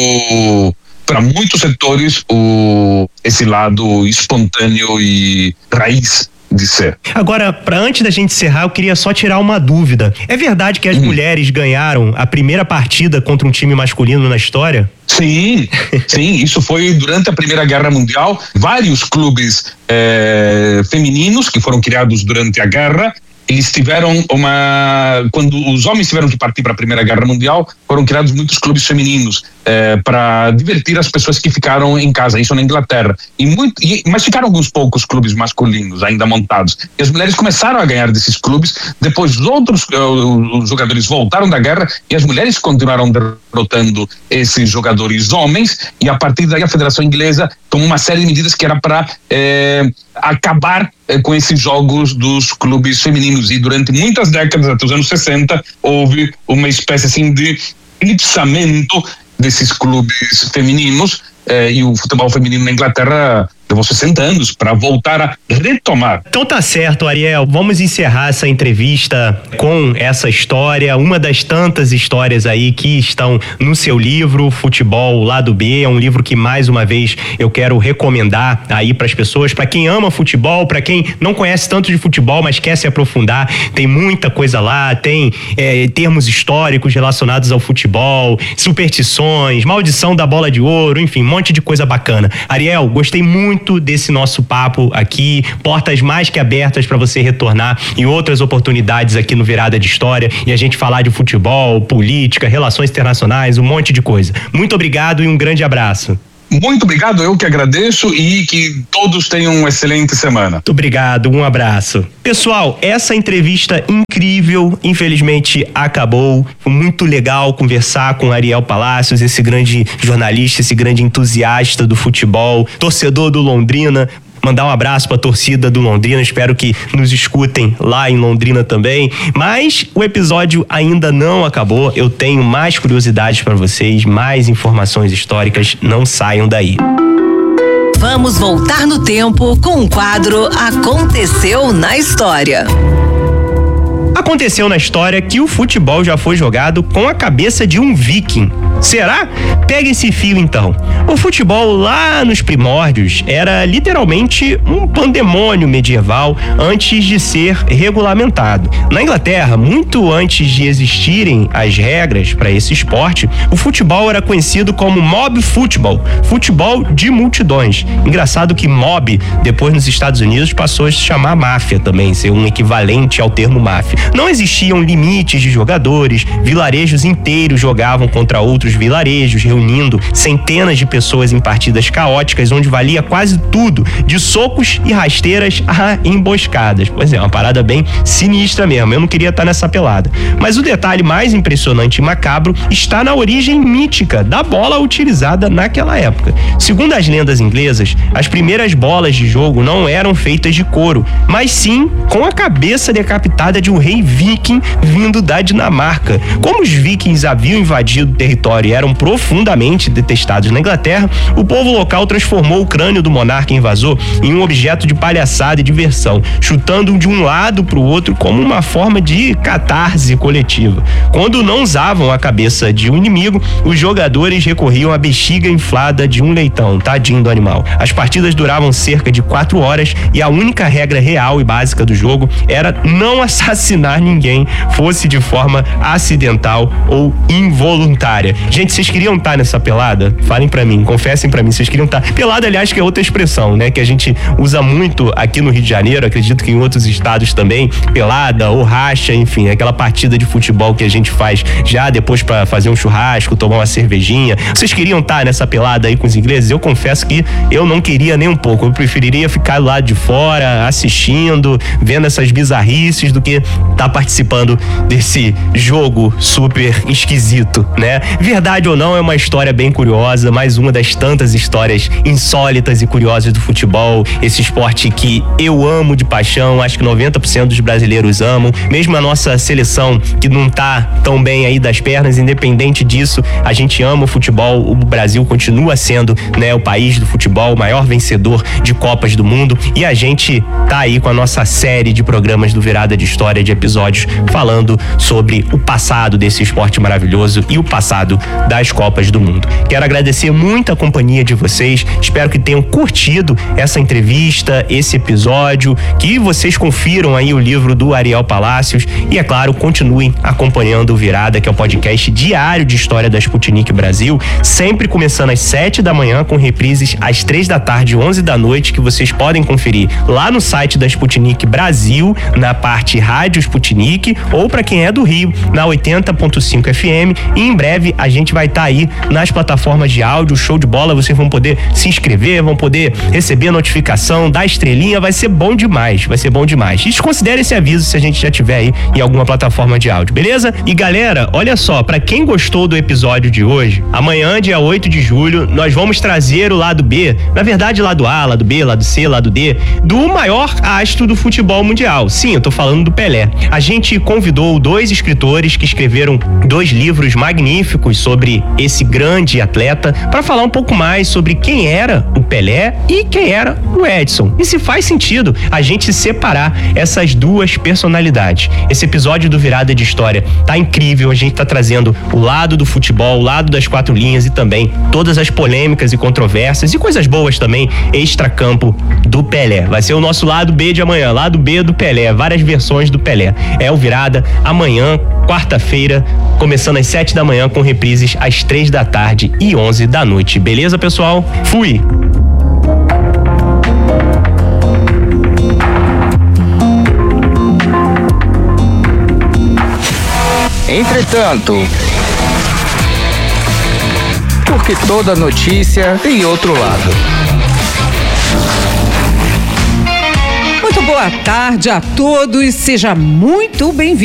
Speaker 2: para muitos setores o, esse lado espontâneo e raiz de ser.
Speaker 1: Agora, para antes da gente encerrar, eu queria só tirar uma dúvida. É verdade que as hum. mulheres ganharam a primeira partida contra um time masculino na história?
Speaker 2: Sim, sim, isso foi durante a Primeira Guerra Mundial. Vários clubes eh, femininos que foram criados durante a guerra eles tiveram uma... Quando os homens tiveram que partir para a Primeira Guerra Mundial, foram criados muitos clubes femininos eh, para divertir as pessoas que ficaram em casa, isso na Inglaterra. E muito, e, mas ficaram alguns poucos clubes masculinos ainda montados. E as mulheres começaram a ganhar desses clubes, depois os outros uh, os jogadores voltaram da guerra e as mulheres continuaram derrotando esses jogadores homens, e a partir daí a Federação Inglesa tomou uma série de medidas que era para eh, acabar eh, com esses jogos dos clubes femininos, e durante muitas décadas, até os anos sessenta, houve uma espécie assim de eclipsamento desses clubes femininos, eh, e o futebol feminino na Inglaterra levou sessenta anos para voltar a retomar.
Speaker 1: Então tá certo, Ariel. Vamos encerrar essa entrevista com essa história, uma das tantas histórias aí que estão no seu livro, Futebol Lado B. É um livro que, mais uma vez, eu quero recomendar aí para as pessoas, para quem ama futebol, para quem não conhece tanto de futebol, mas quer se aprofundar. Tem muita coisa lá, tem é, termos históricos relacionados ao futebol, superstições, maldição da bola de ouro, enfim, um monte de coisa bacana. Ariel, gostei muito muito desse nosso papo aqui, portas mais que abertas para você retornar em outras oportunidades aqui no Virada de História e a gente falar de futebol, política, relações internacionais, um monte de coisa. Muito obrigado e um grande abraço.
Speaker 2: Muito obrigado, eu que agradeço, e que todos tenham uma excelente semana.
Speaker 1: Muito obrigado, um abraço. Pessoal, essa entrevista incrível, infelizmente acabou. Foi muito legal conversar com Ariel Palacios, esse grande jornalista, esse grande entusiasta do futebol, torcedor do Londrina. Mandar um abraço para a torcida do Londrina, espero que nos escutem lá em Londrina também. Mas o episódio ainda não acabou, eu tenho mais curiosidades para vocês, mais informações históricas, não saiam daí.
Speaker 3: Vamos voltar no tempo com o quadro Aconteceu na História.
Speaker 1: Aconteceu na história que o futebol já foi jogado com a cabeça de um viking. Será? Pega esse fio então. O futebol lá nos primórdios era literalmente um pandemônio medieval antes de ser regulamentado. Na Inglaterra, muito antes de existirem as regras para esse esporte, o futebol era conhecido como mob football, futebol de multidões. Engraçado que mob, depois nos Estados Unidos, passou a se chamar máfia também, ser um equivalente ao termo máfia. Não existiam limites de jogadores, vilarejos inteiros jogavam contra outros vilarejos, reunindo centenas de pessoas em partidas caóticas, onde valia quase tudo, de socos e rasteiras a emboscadas. Pois é, uma parada bem sinistra mesmo, eu não queria estar nessa pelada. Mas o detalhe mais impressionante e macabro está na origem mítica da bola utilizada naquela época. Segundo as lendas inglesas, as primeiras bolas de jogo não eram feitas de couro, mas sim com a cabeça decapitada de um rei viking vindo da Dinamarca. Como os vikings haviam invadido o território e eram profundamente detestados na Inglaterra, o povo local transformou o crânio do monarca invasor em um objeto de palhaçada e diversão, chutando de um lado para o outro como uma forma de catarse coletiva. Quando não usavam a cabeça de um inimigo, os jogadores recorriam à bexiga inflada de um leitão, tadinho do animal. As partidas duravam cerca de quatro horas e a única regra real e básica do jogo era não assassinar ninguém, fosse de forma acidental ou involuntária. Gente, vocês queriam estar nessa pelada? Falem pra mim, confessem pra mim, vocês queriam estar. Pelada, aliás, que é outra expressão, né? Que a gente usa muito aqui no Rio de Janeiro, acredito que em outros estados também, pelada ou racha, enfim, aquela partida de futebol que a gente faz já depois pra fazer um churrasco, tomar uma cervejinha. Vocês queriam estar nessa pelada aí com os ingleses? Eu confesso que eu não queria nem um pouco, eu preferiria ficar lá de fora, assistindo, vendo essas bizarrices do que estar participando desse jogo super esquisito, né? Verdade ou não, é uma história bem curiosa, mais uma das tantas histórias insólitas e curiosas do futebol, esse esporte que eu amo de paixão, acho que noventa por cento dos brasileiros amam, mesmo a nossa seleção que não tá tão bem aí das pernas, independente disso, a gente ama o futebol, o Brasil continua sendo, né, o país do futebol, o maior vencedor de Copas do Mundo, e a gente tá aí com a nossa série de programas do Virada de História, de episódios episódios falando sobre o passado desse esporte maravilhoso e o passado das Copas do Mundo. Quero agradecer muito a companhia de vocês, espero que tenham curtido essa entrevista, esse episódio, que vocês confiram aí o livro do Ariel Palacios e, é claro, continuem acompanhando o Virada, que é o podcast diário de história da Sputnik Brasil, sempre começando às sete da manhã, com reprises às três da tarde, onze da noite, que vocês podem conferir lá no site da Sputnik Brasil, na parte Rádio Sputnik, ou para quem é do Rio, na oitenta ponto cinco F M, e em breve a gente vai estar tá aí nas plataformas de áudio, show de bola, vocês vão poder se inscrever, vão poder receber a notificação, dar estrelinha, vai ser bom demais, vai ser bom demais. E desconsidere esse aviso se a gente já tiver aí em alguma plataforma de áudio, beleza? E galera, olha só, para quem gostou do episódio de hoje, amanhã, dia oito de julho, nós vamos trazer o lado B, na verdade lado A, lado B, lado C, lado D, do maior astro do futebol mundial. Sim, eu tô falando do Pelé. A gente convidou dois escritores que escreveram dois livros magníficos sobre esse grande atleta para falar um pouco mais sobre quem era o Pelé e quem era o Edson. E se faz sentido a gente separar essas duas personalidades. Esse episódio do Virada de História tá incrível, a gente tá trazendo o lado do futebol, o lado das quatro linhas e também todas as polêmicas e controvérsias e coisas boas também extracampo do Pelé. Vai ser o nosso lado B de amanhã, lado B do Pelé, várias versões do Pelé. É o Virada amanhã, quarta-feira, começando às sete da manhã, com reprises às três da tarde e onze da noite. Beleza, pessoal? Fui!
Speaker 4: Entretanto, porque toda notícia tem outro lado.
Speaker 5: Muito boa tarde a todos, seja muito bem-vindo.